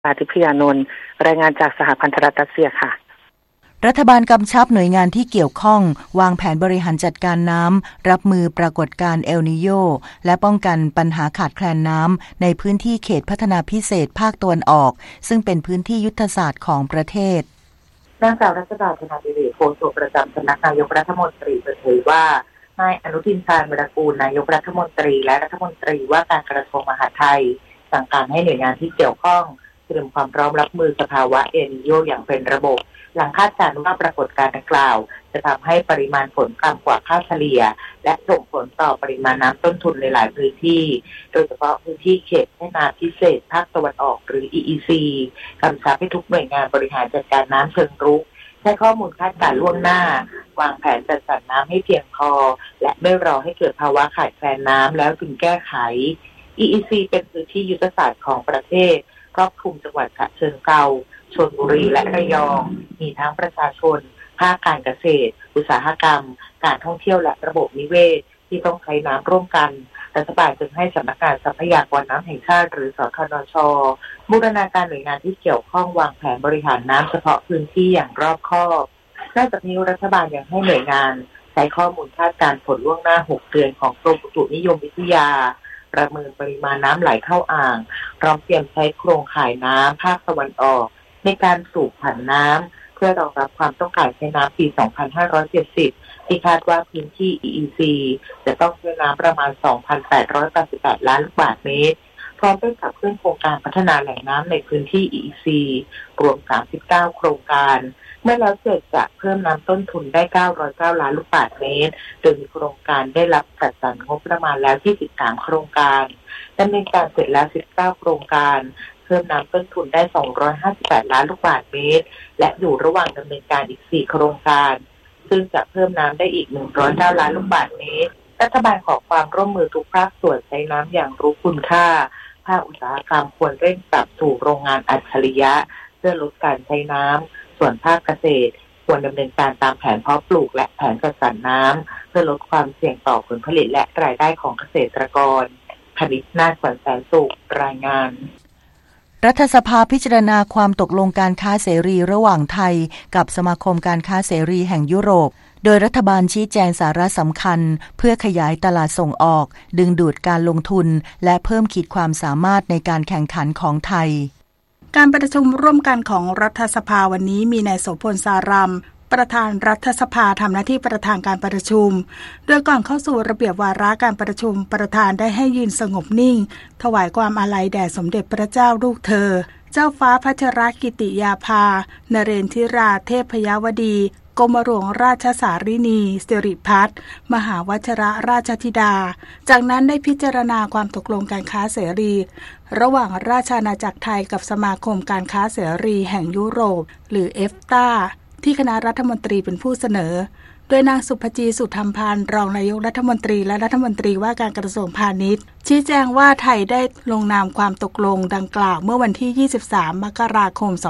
อาทิพยานนท์รายงานจากสหพันธรัฐรัสเซียค่ะรัฐบาลกำชับหน่วยงานที่เกี่ยวข้องวางแผนบริหารจัดการน้ำรับมือปรากฏการณ์เอลนีโญและป้องกันปัญหาขาดแคลนน้ำในพื้นที่เขตพัฒนาพิเศษภาคตะวันออกซึ่งเป็นพื้นที่ยุทธศาสตร์ของประเทศนางสาวรัชดาธนาดิเรกโฆษกประจำสำนักนายกรัฐมนตรีเปิดเผยว่านายอนุทินชาญวิรากูลนายกรัฐมนตรีและรัฐมนตรีว่าการกระทรวงมหาดไทยสั่งการให้หน่วยงานที่เกี่ยวข้องเตรียมความพร้อมรับมือสภาวะเอลนีโญอย่างเป็นระบบหลังคาดการณ์ว่าปรากฏการณ์ดังกล่าวจะทำให้ปริมาณฝนต่ำกว่าค่าเฉลี่ยและส่งผลต่อปริมาณน้ำต้นทุนในหลายพื้นที่โดยเฉพาะพื้นที่เขตพัฒนาพิเศษภาคตะวันออกหรือ EEC กำชับให้ทุกหน่วยงานบริหารจัดการน้ำเชิงรุกใช้ข้อมูลคาดการณ์ล่วงหน้าวางแผนจัดสรรน้ำให้เพียงพอและไม่รอให้เกิดภาวะขาดแคลนน้ำแล้วจึงแก้ไข EEC เป็นพื้นที่ยุทธศาสตร์ของประเทศครอบคลุมจังหวัดฉะเชิงเทราชลบุรีและระยองมีทั้งประชาชนภาคการเกษตรอุตสาหกรรมการท่องเที่ยวและระบบนิเวศที่ต้องใช้น้ำร่วมกันรัฐบาลจึงให้สำนักงานทรัพยากรน้ำแห่งชาติหรือสทนช.บูรณาการหน่วยงานที่เกี่ยวข้องวางแผนบริหารน้ำเฉพาะพื้นที่อย่างรอบคอบนอกจากนี้รัฐบาลยังให้หน่วยงานใช้ข้อมูลคาดการณ์ฝนล่วงหน้า6 เดือนของกรมอุตุนิยมวิทยาประเมินปริมาณน้ำไหลเข้าอ่างพร้อมเตรียมใช้โครงข่ายน้ำภาคตะวันออกในการสูบผันน้ำเพื่อรองรับความต้องการใช้น้ำปี 2570 ที่คาดว่าพื้นที่ EEC จะต้องใช้น้ำประมาณ 2,888 ล้านลูกบาศก์เมตรพร้อมด้วยขับเคลื่อนโครงการพัฒนาแหล่งน้ำในพื้นที่ EEC รวม 39 โครงการเมื่อแล้วเสร็จจะเพิ่มน้ำต้นทุนได้ 909 ล้านลูกบาศก์เมตรโดยมีโครงการได้รับจัดสรรงบประมาณแล้วที่13 โครงการดำเนินการเสร็จแล้ว19 โครงการเพิ่มน้ำต้นทุนได้258ล้านลูกบาศก์เมตรและอยู่ระหว่างดำเนินการอีก4 โครงการซึ่งจะเพิ่มน้ำได้อีก109ล้านลูกบาศก์เมตรรัฐบาลขอความร่วมมือทุกภาคส่วนใช้น้ำอย่างรู้คุณค่าภาคอุตสาหกรรมควรเร่งปรับสู่โรงงานอัจฉริยะเพื่อลดการใช้น้ำส่วนภาคเกษตรควรดำเนินการตามแผนเพาะปลูกและแผนจัดสรรน้ำเพื่อลดความเสี่ยงต่อผลผลิตและรายได้ของเกษตรกรคณิตนาฏ ขวัญแสนสุขรายงานรัฐสภาพิจารณาความตกลงการค้าเสรีระหว่างไทยกับสมาคมการค้าเสรีแห่งยุโรปโดยรัฐบาลชี้แจงสาระสำคัญเพื่อขยายตลาดส่งออกดึงดูดการลงทุนและเพิ่มขีดความสามารถในการแข่งขันของไทยการประชุมร่วมกันของรัฐสภาวันนี้มีนายโสพลสารัมประธานรัฐสภาทำหน้าที่ประธานการประชุมโดยก่อนเข้าสู่ระเบียบวาระการประชุมประธานได้ให้ยืนสงบนิ่งถวายความอาลัยแด่สมเด็จพระเจ้าลูกเธอเจ้าฟ้าพัชรกิติยาภานเรนทิราเทพยวดีกรมหลวงราชสารินีสิริพัฒน์มหาวชิรราชธิดาจากนั้นได้พิจารณาความตกลงการค้าเสรีระหว่างราชอาณาจักรไทยกับสมาคมการค้าเสรีแห่งยุโรปหรือ EFTA ที่คณะรัฐมนตรีเป็นผู้เสนอโดยนางสุภจีสุธรรมพันธ์รองนายกรัฐมนตรีและรัฐมนตรีว่าการกระทรวงพาณิชย์ชี้แจงว่าไทยได้ลงนามความตกลงดังกล่าวเมื่อวันที่23 มกราคม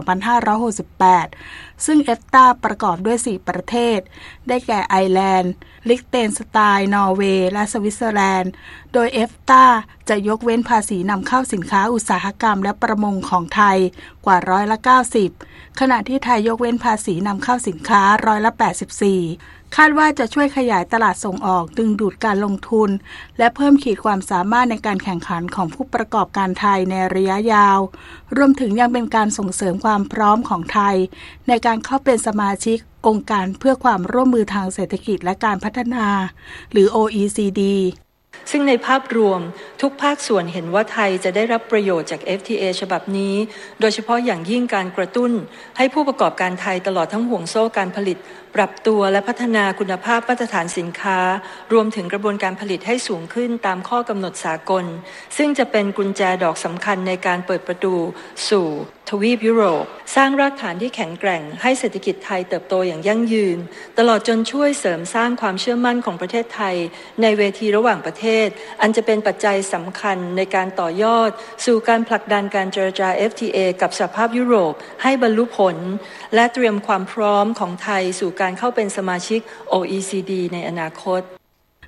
2568ซึ่ง EFTA ประกอบด้วย4ประเทศได้แก่ไอร์แลนด์ลิกเทนสไตน์นอร์เวย์และสวิตเซอร์แลนด์โดย EFTA จะยกเว้นภาษีนำเข้าสินค้าอุตสาหกรรมและประมงของไทยกว่า90%ขณะที่ไทยยกเว้นภาษีนำเข้าสินค้า84%คาดว่าจะช่วยขยายตลาดส่งออกดึงดูดการลงทุนและเพิ่มขีดความสามารถในการแข่งขันของผู้ประกอบการไทยในระยะยาวรวมถึงยังเป็นการส่งเสริมความพร้อมของไทยในการเข้าเป็นสมาชิกองค์การเพื่อความร่วมมือทางเศรษฐกิจและการพัฒนาหรือ OECD ซึ่งในภาพรวมทุกภาคส่วนเห็นว่าไทยจะได้รับประโยชน์จาก FTA ฉบับนี้โดยเฉพาะอย่างยิ่งการกระตุ้นให้ผู้ประกอบการไทยตลอดทั้งห่วงโซ่การผลิตปรับตัวและพัฒนาคุณภาพมาตรฐานสินค้ารวมถึงกระบวนการผลิตให้สูงขึ้นตามข้อกำหนดสากลซึ่งจะเป็นกุญแจดอกสำคัญในการเปิดประตูสู่ทวีปยุโรปสร้างรากฐานที่แข็งแกร่งให้เศรษฐกิจไทยเติบโตอย่างยั่งยืนตลอดจนช่วยเสริมสร้างความเชื่อมั่นของประเทศไทยในเวทีระหว่างประเทศอันจะเป็นปัจจัยสำคัญในการต่อยอดสู่การผลักดันการเจรจา FTA กับสหภาพยุโรปให้บรรลุผลและเตรียมความพร้อมของไทยสู่การเข้าเป็นสมาชิก OECD ในอนาคต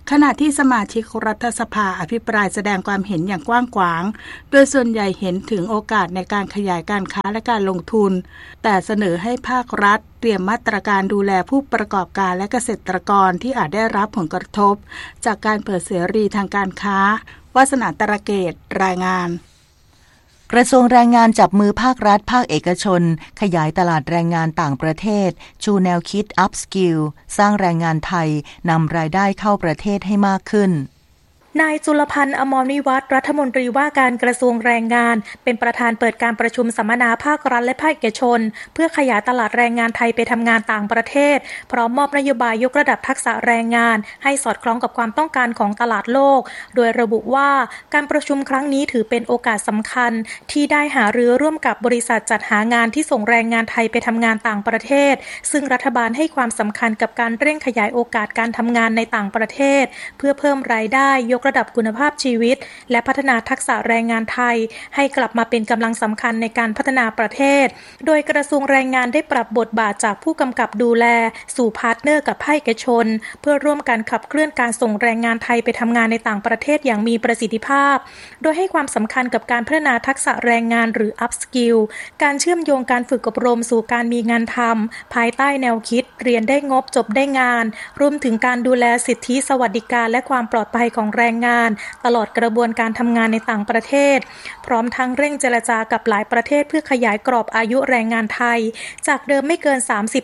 ขณะที่สมาชิกรัฐสภาอภิปรายแสดงความเห็นอย่างกว้างขวางโดยส่วนใหญ่เห็นถึงโอกาสในการขยายการค้าและการลงทุนแต่เสนอให้ภาครัฐเตรียมมาตรการดูแลผู้ประกอบการและเกษตรกรที่อาจได้รับผลกระทบจากการเปิดเสรีทางการค้าวาสนาตระเกตรายงานกระทรวงแรงงานจับมือภาครัฐภาคเอกชนขยายตลาดแรงงานต่างประเทศชูแนวคิด Upskill สร้างแรงงานไทยนำรายได้เข้าประเทศให้มากขึ้นนายจุลพันธ์อมรวิวัฒน์รัฐมนตรีว่าการกระทรวงแรงงานเป็นประธานเปิดการประชุมสัมมนาภาครัฐและภาคเอกชนเพื่อขยายตลาดแรงงานไทยไปทำงานต่างประเทศพร้อมมอบนโยบายยกระดับทักษะแรงงานให้สอดคล้องกับความต้องการของตลาดโลกโดยระบุว่าการประชุมครั้งนี้ถือเป็นโอกาสสำคัญที่ได้หารือร่วมกับบริษัทจัดหางานที่ส่งแรงงานไทยไปทำงานต่างประเทศซึ่งรัฐบาลให้ความสำคัญกับการเร่งขยายโอกาสการทำงานในต่างประเทศเพื่อเพิ่มรายได้ยกระดับคุณภาพชีวิตและพัฒนาทักษะแรงงานไทยให้กลับมาเป็นกำลังสำคัญในการพัฒนาประเทศโดยกระทรวงแรงงานได้ปรับบทบาทจากผู้กำกับดูแลสู่พาร์ทเนอร์กับภาคเอกชนเพื่อร่วมกันขับเคลื่อนการส่งแรงงานไทยไปทำงานในต่างประเทศอย่างมีประสิทธิภาพโดยให้ความสำคัญกับการพัฒนาทักษะแรงงานหรือ Upskill การเชื่อมโยงการฝึกอบรมสู่การมีงานทำภายใต้แนวคิดเรียนได้งบจบได้งานรวมถึงการดูแลสิทธิสวัสดิการและความปลอดภัยของแรงงานตลอดกระบวนการทำงานในต่างประเทศพร้อมทั้งเร่งเจรจากับหลายประเทศเพื่อขยายกรอบอายุแรงงานไทยจากเดิมไม่เกิน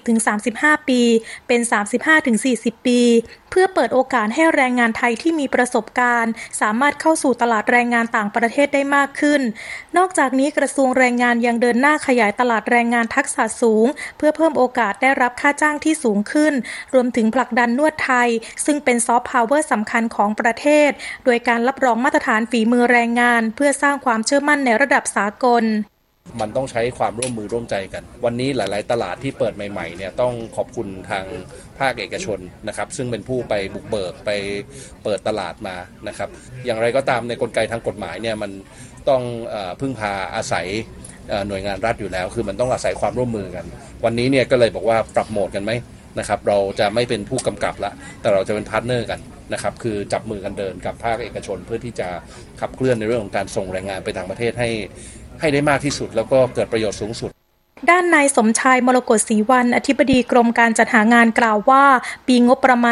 30-35 ปีเป็น 35-40 ปีเพื่อเปิดโอกาสให้แรงงานไทยที่มีประสบการณ์สามารถเข้าสู่ตลาดแรงงานต่างประเทศได้มากขึ้นนอกจากนี้กระทรวงแรงงานยังเดินหน้าขยายตลาดแรงงานทักษะสูงเพื่อเพิ่มโอกาสได้รับค่าจ้างที่สูงขึ้นรวมถึงผลักดันนวดไทยซึ่งเป็นซอฟต์พาวเวอร์สำคัญของประเทศโดยการรับรองมาตรฐานฝีมือแรงงานเพื่อสร้างความเชื่อมั่นในระดับสากลมันต้องใช้ความร่วมมือร่วมใจกันวันนี้หลายๆตลาดที่เปิดใหม่ๆเนี่ยต้องขอบคุณทางภาคเอกชนนะครับซึ่งเป็นผู้ไปบุกเบิกไปเปิดตลาดมานะครับอย่างไรก็ตามในกลไกทางกฎหมายเนี่ยมันต้องพึ่งพาอาศัยหน่วยงานรัฐอยู่แล้วคือมันต้องอาศัยความร่วมมือกันวันนี้เนี่ยก็เลยบอกว่าปรับโหมดกันไหมนะครับเราจะไม่เป็นผู้กำกับละแต่เราจะเป็นพาร์ทเนอร์กันนะครับคือจับมือกันเดินกับภาคเอกชนเพื่อที่จะขับเคลื่อนในเรื่องของการส่งแรงงานไปต่างประเทศให้ได้มากที่สุดแล้วก็เกิดประโยชน์สูงสุดด้านนายสมชายมรกตศรีวรรณอธิบดีกรมการจัดหางานกล่าวว่าปีงบประมาณ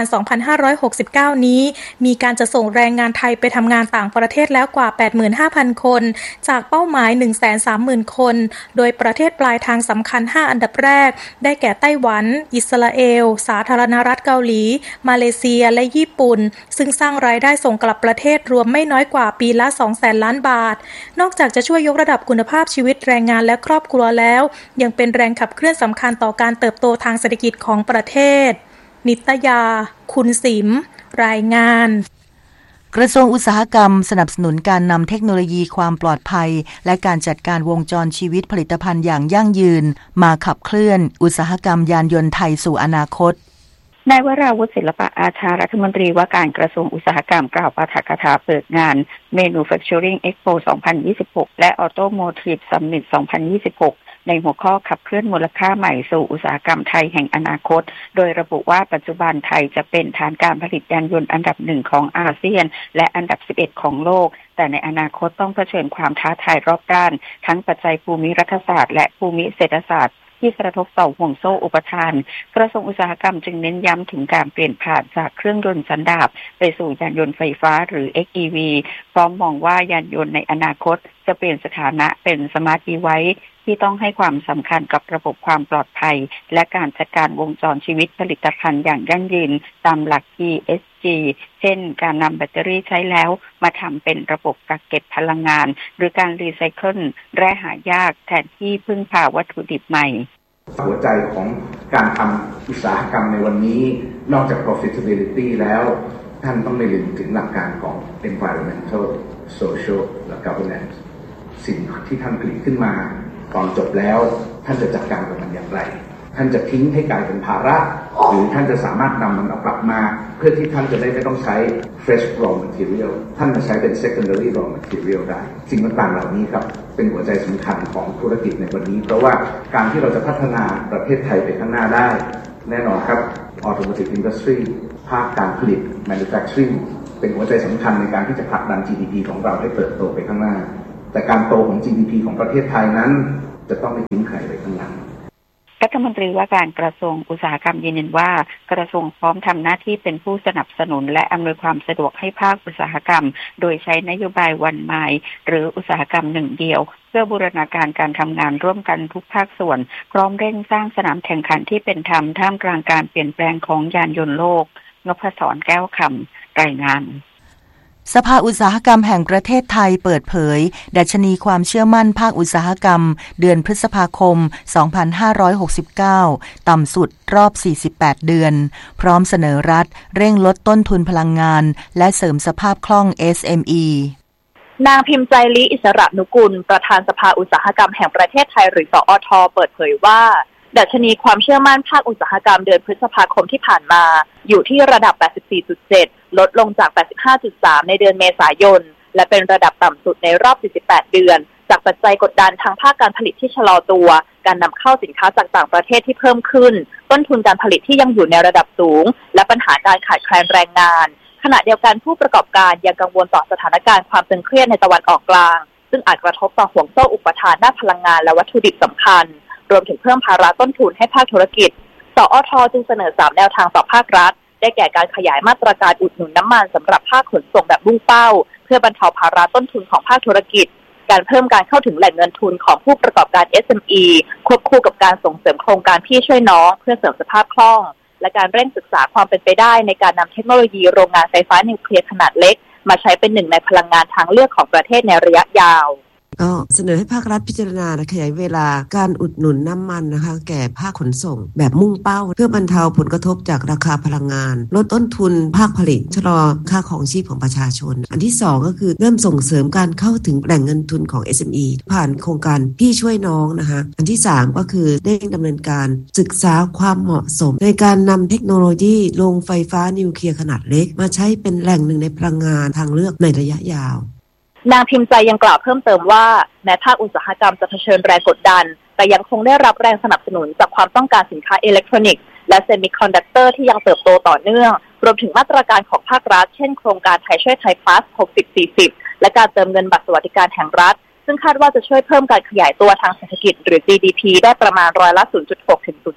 2569 นี้มีการจะส่งแรงงานไทยไปทำงานต่างประเทศแล้วกว่า 85,000 คนจากเป้าหมาย 130,000 คนโดยประเทศปลายทางสำคัญ 5 อันดับแรกได้แก่ไต้หวันอิสราเอลสาธารณรัฐเกาหลีมาเลเซียและญี่ปุ่นซึ่งสร้างรายได้ส่งกลับประเทศรวมไม่น้อยกว่าปีละ 200,000 ล้านบาทนอกจากจะช่วยยกระดับคุณภาพชีวิตแรงงานและครอบครัวแล้วยังเป็นแรงขับเคลื่อนสำคัญต่อการเติบโตทางเศรษฐกิจของประเทศนิตยาคุณสิมรายงานกระทรวงอุตสาหกรรมสนับสนุนการนำเทคโนโลยีความปลอดภัยและการจัดการวงจรชีวิตผลิตภัณฑ์อย่างยั่งยืนมาขับเคลื่อนอุตสาหกรรมยานยนต์ไทยสู่อนาคตนายวราวุฒิศิลปะอาชารัฐมนตรีว่าการกระทรวงอุตสาหกรรมกล่าวปาฐกถาเปิดงาน Manufacturing Expo 2026 และ Automotive Summit 2026 ในหัวข้อขับเคลื่อนมูลค่าใหม่สู่อุตสาหกรรมไทยแห่งอนาคตโดยระบุว่าปัจจุบันไทยจะเป็นฐานการผลิตยานยนต์อันดับ1ของอาเซียนและอันดับ11ของโลกแต่ในอนาคตต้องเผชิญความท้าทายรอบด้านทั้งปัจจัยภูมิรัฐศาสตร์และภูมิเศรษฐศาสตร์ที่กระทบต่อห่วงโซ่อุปทานกระทรวงอุตสาหกรรมจึงเน้นย้ำถึงการเปลี่ยนผ่านจากเครื่องยนต์สันดาปไปสู่ยานยนต์ไฟฟ้าหรือ XEV พร้อมมองว่ายานยนต์ในอนาคตจะเปลี่ยนสถานะเป็นสมาร์ทดีไวซ์ที่ต้องให้ความสำคัญกับระบบความปลอดภัยและการจัดการวงจรชีวิตผลิตภัณฑ์อย่างยั่งยืนตามหลัก ESG เช่นการนำแบตเตอรี่ใช้แล้วมาทำเป็นระบบกักเก็บพลังงานหรือการรีไซเคิลแร่หายากแทนที่พึ่งพาวัตถุดิบใหม่หัวใจของการทำอุตสาหกรรมในวันนี้นอกจาก profitability แล้วท่านต้องไม่ลืมถึงหลักการของ environmental social และ governance สิ่งที่ท่านผลิตขึ้นมาตอนจบแล้วท่านจะจัดการกับมันอย่างไรท่านจะทิ้งให้กลายเป็นภาระหรือท่านจะสามารถนำมันเอากลับมาเพื่อที่ท่านจะได้ไม่ต้องใช้ fresh raw material ท่านจะใช้เป็น secondary raw material ได้สิ่งต่างๆเหล่านี้ครับเป็นหัวใจสำคัญของธุรกิจในวันนี้เพราะว่าการที่เราจะพัฒนาประเทศไทยไปข้างหน้าได้แน่นอนครับ automotive industry ภาคการผลิต manufacturing เป็นหัวใจสำคัญในการที่จะผลักดัน GDP ของเราให้เติบโตไปข้างหน้าแต่การโตของ GDP ของประเทศไทยนั้นจะต้องไม่ทิ้งใครไว้ข้างหลังรัฐมนตรีว่าการกระทรวงอุตสาหกรรมยืนยันว่ากระทรวงพร้อมทำหน้าที่เป็นผู้สนับสนุนและอำนวยความสะดวกให้ภาคอุตสาหกรรมโดยใช้นโยบายวันไมล์หรืออุตสาหกรรมหนึ่งเดียวเพื่อบูรณาการการทำงานร่วมกันทุกภาคส่วนพร้อมเร่งสร้างสนามแข่งขันที่เป็นธรรมท่ามกลางการเปลี่ยนแปลงของยานยนต์โลกนพศรแก้วคำรายงานสภาอุตสาหกรรมแห่งประเทศไทยเปิดเผยดัชนีความเชื่อมั่นภาคอุตสาหกรรมเดือนพฤษภาคม 2569 ต่ำสุดรอบ 48 เดือนพร้อมเสนอรัฐเร่งลดต้นทุนพลังงานและเสริมสภาพคล่อง SME นางพิมพ์ใจลีอิสระนุกุลประธานสภาอุตสาหกรรมแห่งประเทศไทยหรือสอท.เปิดเผยว่าดัชนีความเชื่อมั่นภาคอุตสาหกรรมเดือนพฤษภาคมที่ผ่านมาอยู่ที่ระดับ 84.7 ลดลงจาก 85.3 ในเดือนเมษายนและเป็นระดับต่ำสุดในรอบ 48 เดือนจากปัจจัยกดดันทางภาคการผลิตที่ชะลอตัวการนำเข้าสินค้าจากต่างประเทศที่เพิ่มขึ้นต้นทุนการผลิตที่ยังอยู่ในระดับสูงและปัญหาการขาดแคลนแรงงานขณะเดียวกันผู้ประกอบการยังกังวลต่อสถานการณ์ความตึงเครียดในตะวันออกกลางซึ่งอาจกระทบต่อห่วงโซ่อุปทานด้านพลังงานและวัตถุดิบสำคัญรวมถึงเพิ่มภาระต้นทุนให้ภาคธุรกิจสอท.จึงเสนอ3แนวทางต่อภาครัฐได้แก่การขยายมาตรการอุดหนุนน้ำมันสำหรับภาคขนส่งแบบมุ่งเป้าเพื่อบรรเทาภาระต้นทุนของภาคธุรกิจการเพิ่มการเข้าถึงแหล่งเงินทุนของผู้ประกอบการ SME ควบคู่กับการส่งเสริมโครงการพี่ช่วยน้องเพื่อเสริมสภาพคล่องและการเร่งศึกษาความเป็นไปได้ในการนำเทคโนโลยีโรงงานไฟฟ้านิวเคลียร์ขนาดเล็กมาใช้เป็นหนึ่งในพลังงานทางเลือกของประเทศในระยะยาวก็เสนอให้ภาครัฐพิจารณาขยายเวลาการอุดหนุนน้ำมันนะคะแก่ภาคขนส่งแบบมุ่งเป้าเพื่อบรรเทาผลกระทบจากราคาพลังงานลดต้นทุนภาคผลิตชะลอค่าของชีพของประชาชนอันที่2ก็คือเริ่มส่งเสริมการเข้าถึงแหล่งเงินทุนของ SME ผ่านโครงการพี่ช่วยน้องนะคะอันที่3ก็คือเร่งดำเนินการศึกษาความเหมาะสมในการนำเทคโนโลยีโรงไฟฟ้านิวเคลียร์ขนาดเล็กมาใช้เป็นแหล่งหนึ่งในพลังงานทางเลือกในระยะยาวนางพิมพ์ใจยังกล่าวเพิ่มเติมว่าแม้ภาคอุตสาหกรรมจะเผชิญแรงกดดันแต่ยังคงได้รับแรงสนับสนุนจากความต้องการสินค้าอิเล็กทรอนิกส์และเซมิคอนดักเตอร์ที่ยังเติบโตต่อเนื่องรวมถึงมาตรการของภาครัฐเช่นโครงการไทยช่วยไทย plus 60-40 และการเติมเงินบัตรสวัสดิการแห่งรัฐซึ่งคาดว่าจะช่วยเพิ่มการขยายตัวทางเศรษฐกิจหรือ GDP ได้ประมาณร้อยละ 0.6 ถึง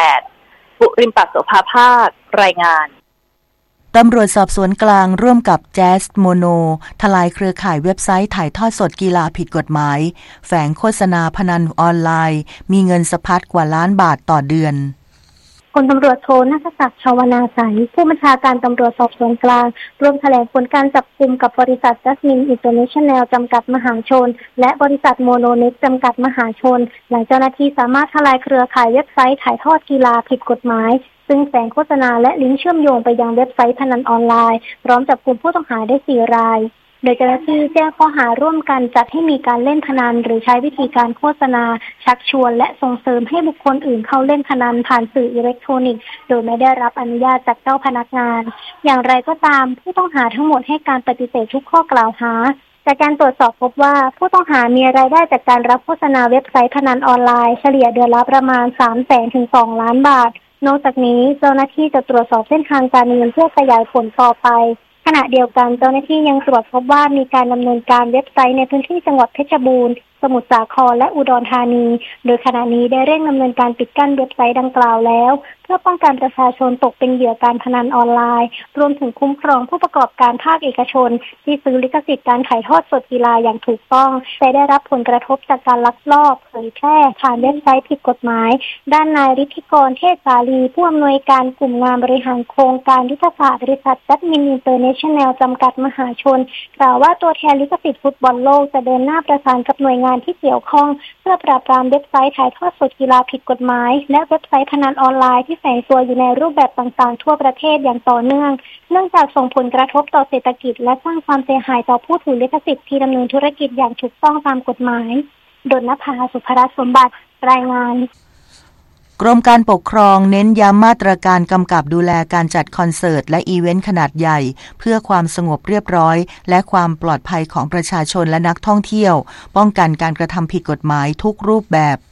0.8 บุริมปัตโสภาภาครายงานตำรวจสอบสวนกลางร่วมกับแจ๊สโมโนทลายเครือข่ายเว็บไซต์ถ่ายทอดสดกีฬาผิดกฎหมายแฝงโฆษณาพนันออนไลน์มีเงินสะพัดกว่าล้านบาทต่อเดือนพลตำรวจโทณัฐศักดิ์ ชวนาสัยผู้บัญชาการตำรวจสอบสวนกลางร่วมแถลงผลการจับกุมกับบริษัทจัสมินอินเตอร์เนชั่นแนลจำกัดมหาชนและบริษัทโมโนเน็กจำกัดมหาชนหลังเจ้าหน้าที่สามารถทลายเครือข่ายเว็บไซต์ถ่ายทอดกีฬาผิดกฎหมายซึ่งแฝงโฆษณาและลิงก์เชื่อมโยงไปยังเว็บไซต์พนันออนไลน์พร้อมจับกุมผู้ต้องหาได้4 รายโดยเจ้าหน้าที่แจ้งข้อหาร่วมกันจัดให้มีการเล่นพนันหรือใช้วิธีการโฆษณาชักชวนและส่งเสริมให้บุคคลอื่นเข้าเล่นพนันผ่านสื่ออิเล็กทรอนิกส์โดยไม่ได้รับอนุญาตจากเจ้าพนักงานอย่างไรก็ตามผู้ต้องหาทั้งหมดให้การปฏิเสธทุกข้อกล่าวหาจากการตรวจสอบพบว่าผู้ต้องหามีรายได้จากการรับโฆษณาเว็บไซต์พนันออนไลน์เฉลี่ยเดือนละประมาณ 300,000 ถึง 2 ล้านบาทนอกจากนี้เจ้าหน้าที่จะตรวจสอบเส้นทางการเงินเพื่อขยายผลต่อไปขณะเดียวกันเจ้าหน้าที่ยังตรวจพบว่ามีการดำเนินการเว็บไซต์ในพื้นที่จังหวัดเพชรบูรณ์สมุทรสาครและอุดรธานีโดยขณะนี้ได้เร่งดำเนินการปิดกั้นเว็บไซต์ดังกล่าวแล้วเพื่อป้องกันประชาชนตกเป็นเหยื่อการพนันออนไลน์รวมถึงคุ้มครองผู้ประกอบการภาคเอกชนที่ซื้อลิขสิทธิ์การถ่ายทอดสดกีฬาอย่างถูกต้องแต่ได้รับผลกระทบจากการลักลอบเผยแพร่ผ่านเว็บไซต์ผิดกฎหมายด้านนายฤทธิกรเทศสาลีผู้อำนวยการกลุ่มงานบริหารโครงการยุทธศาสตร์บริษัทจัสมินอินเตอร์เนชั่นแนลจำกัดมหาชนกล่าวว่าตัวแทนลิขสิทธิ์ฟุตบอลโลกจะเดินหน้าประสานกับหน่วยงานที่เกี่ยวข้องเพื่อปราบปรามเว็บไซต์ถ่ายทอดสดกีฬาผิดกฎหมายและเว็บไซต์พนันออนไลน์ที่แฝงตัวอยู่ในรูปแบบต่างๆทั่วประเทศอย่างต่อเนื่องเนื่องจากส่งผลกระทบต่อเศรษฐกิจและสร้างความเสียหายต่อผู้ถือลิขสิทธิ์ที่ดำเนินธุรกิจอย่างถูกต้องตามกฎหมายดลนภา สุภรัตน์สมบัติรายงานกรมการปกครองเน้นย้ำมาตรการกำกับดูแลการจัดคอนเสิร์ตและอีเวนต์ขนาดใหญ่เพื่อความสงบเรียบร้อยและความปลอดภัยของประชาชนและนักท่องเที่ยวป้องกันการกระทำผิดกฎหมายทุกรูปแบบ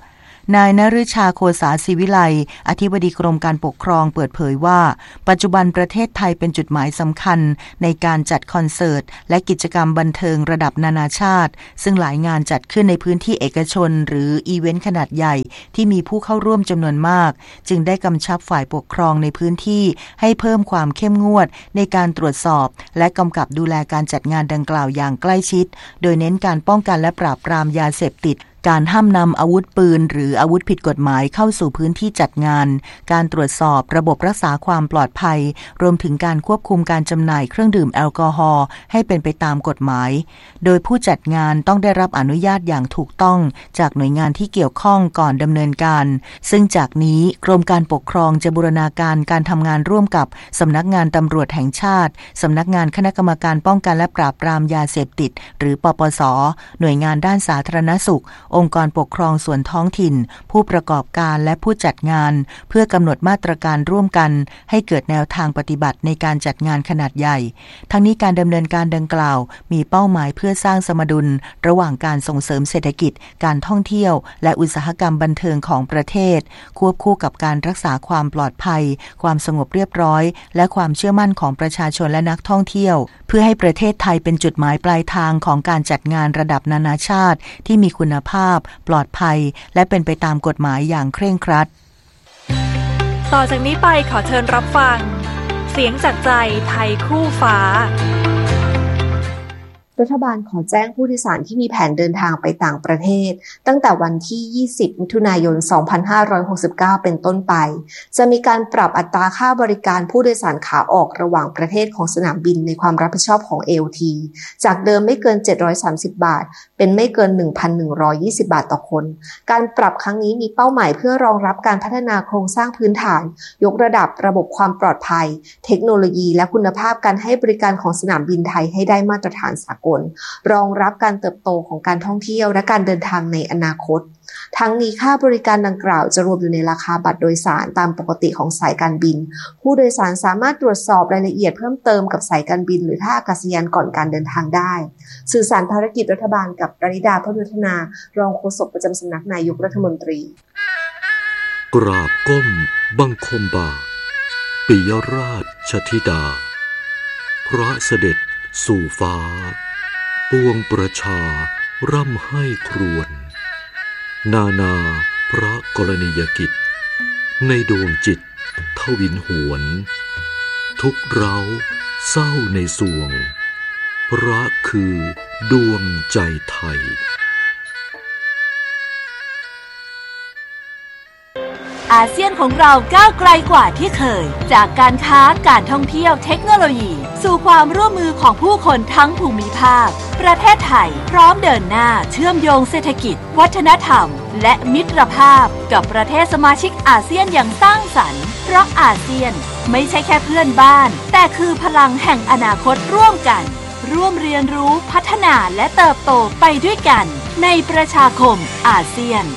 นายนฤชาโคสาศิวิไลอธิบดีกรมการปกครองเปิดเผยว่าปัจจุบันประเทศไทยเป็นจุดหมายสำคัญในการจัดคอนเสิร์ตและกิจกรรมบันเทิงระดับนานาชาติซึ่งหลายงานจัดขึ้นในพื้นที่เอกชนหรืออีเวนต์ขนาดใหญ่ที่มีผู้เข้าร่วมจำนวนมากจึงได้กำชับฝ่ายปกครองในพื้นที่ให้เพิ่มความเข้มงวดในการตรวจสอบและกำกับดูแลการจัดงานดังกล่าวอย่างใกล้ชิดโดยเน้นการป้องกันและปราบปรามยาเสพติดการห้ามนำอาวุธปืนหรืออาวุธผิดกฎหมายเข้าสู่พื้นที่จัดงานการตรวจสอบระบบรักษาความปลอดภัยรวมถึงการควบคุมการจำหน่ายเครื่องดื่มแอลกอฮอล์ให้เป็นไปตามกฎหมายโดยผู้จัดงานต้องได้รับอนุญาตอย่างถูกต้องจากหน่วยงานที่เกี่ยวข้องก่อนดำเนินการซึ่งจากนี้กรมการปกครองจะบูรณาการการทำงานร่วมกับสำนักงานตำรวจแห่งชาติสำนักงานคณะกรรมการป้องกันและปราบปรามยาเสพติดหรือปปส.หน่วยงานด้านสาธารณสุของค์กรปกครองส่วนท้องถิ่นผู้ประกอบการและผู้จัดงานเพื่อกำหนดมาตรการร่วมกันให้เกิดแนวทางปฏิบัติในการจัดงานขนาดใหญ่ทั้งนี้การดำเนินการดังกล่าวมีเป้าหมายเพื่อสร้างสมดุลระหว่างการส่งเสริมเศรษฐกิจการท่องเที่ยวและอุตสาหกรรมบันเทิงของประเทศควบคู่กับการรักษาความปลอดภัยความสงบเรียบร้อยและความเชื่อมั่นของประชาชนและนักท่องเที่ยวเพื่อให้ประเทศไทยเป็นจุดหมายปลายทางของการจัดงานระดับนานาชาติที่มีคุณภาพปลอดภัยและเป็นไปตามกฎหมายอย่างเคร่งครัดต่อจากนี้ไปขอเชิญรับฟังเสียงจากใจไทยคู่ฟ้ารัฐบาลขอแจ้งผู้โดยสารที่มีแผนเดินทางไปต่างประเทศตั้งแต่วันที่ 20 มิถุนายน 2569 เป็นต้นไปจะมีการปรับอัตราค่าบริการผู้โดยสารขาออกระหว่างประเทศของสนามบินในความรับผิดชอบของ AOT จากเดิมไม่เกิน730 บาทเป็นไม่เกิน 1,120 บาทต่อคนการปรับครั้งนี้มีเป้าหมายเพื่อรองรับการพัฒนาโครงสร้างพื้นฐานยกระดับระบบความปลอดภัยเทคโนโลยีและคุณภาพการให้บริการของสนามบินไทยให้ได้มาตรฐานสากลรองรับการเติบโตของการท่องเที่ยวและการเดินทางในอนาคตทั้งนี้ค่าบริการดังกล่าวจะรวมอยู่ในราคาบัตรโดยสารตามปกติของสายการบินผู้โดยสารสามารถตรวจสอบรายละเอียดเพิ่มเติมกับสายการบินหรือท่าอากาศยานก่อนการเดินทางได้สื่อสารภารกิจรัฐบาลกับรณิดา พวัฒนารองโฆษกประจำสำนักนายกรัฐมนตรีกราบก้มบังคมบาทปิยราชธิดาพระเสด็จสู่ฟ้าปวงประชาร่ำให้ครวญนานาพระกรณียกิจในดวงจิตทวินหวนทุกเร้าเศร้าในสวงพระคือดวงใจไทยอาเซียนของเราก้าวไกลกว่าที่เคยจากการค้าการท่องเที่ยวเทคโนโลยีสู่ความร่วมมือของผู้คนทั้งภูมิภาคประเทศไทยพร้อมเดินหน้าเชื่อมโยงเศรษฐกิจวัฒนธรรมและมิตรภาพกับประเทศสมาชิกอาเซียนอย่างสร้างสรรค์เพราะอาเซียนไม่ใช่แค่เพื่อนบ้านแต่คือพลังแห่งอนาคตร่วมกันร่วมเรียนรู้พัฒนาและเติบโตไปด้วยกันในประชาคมอาเซียน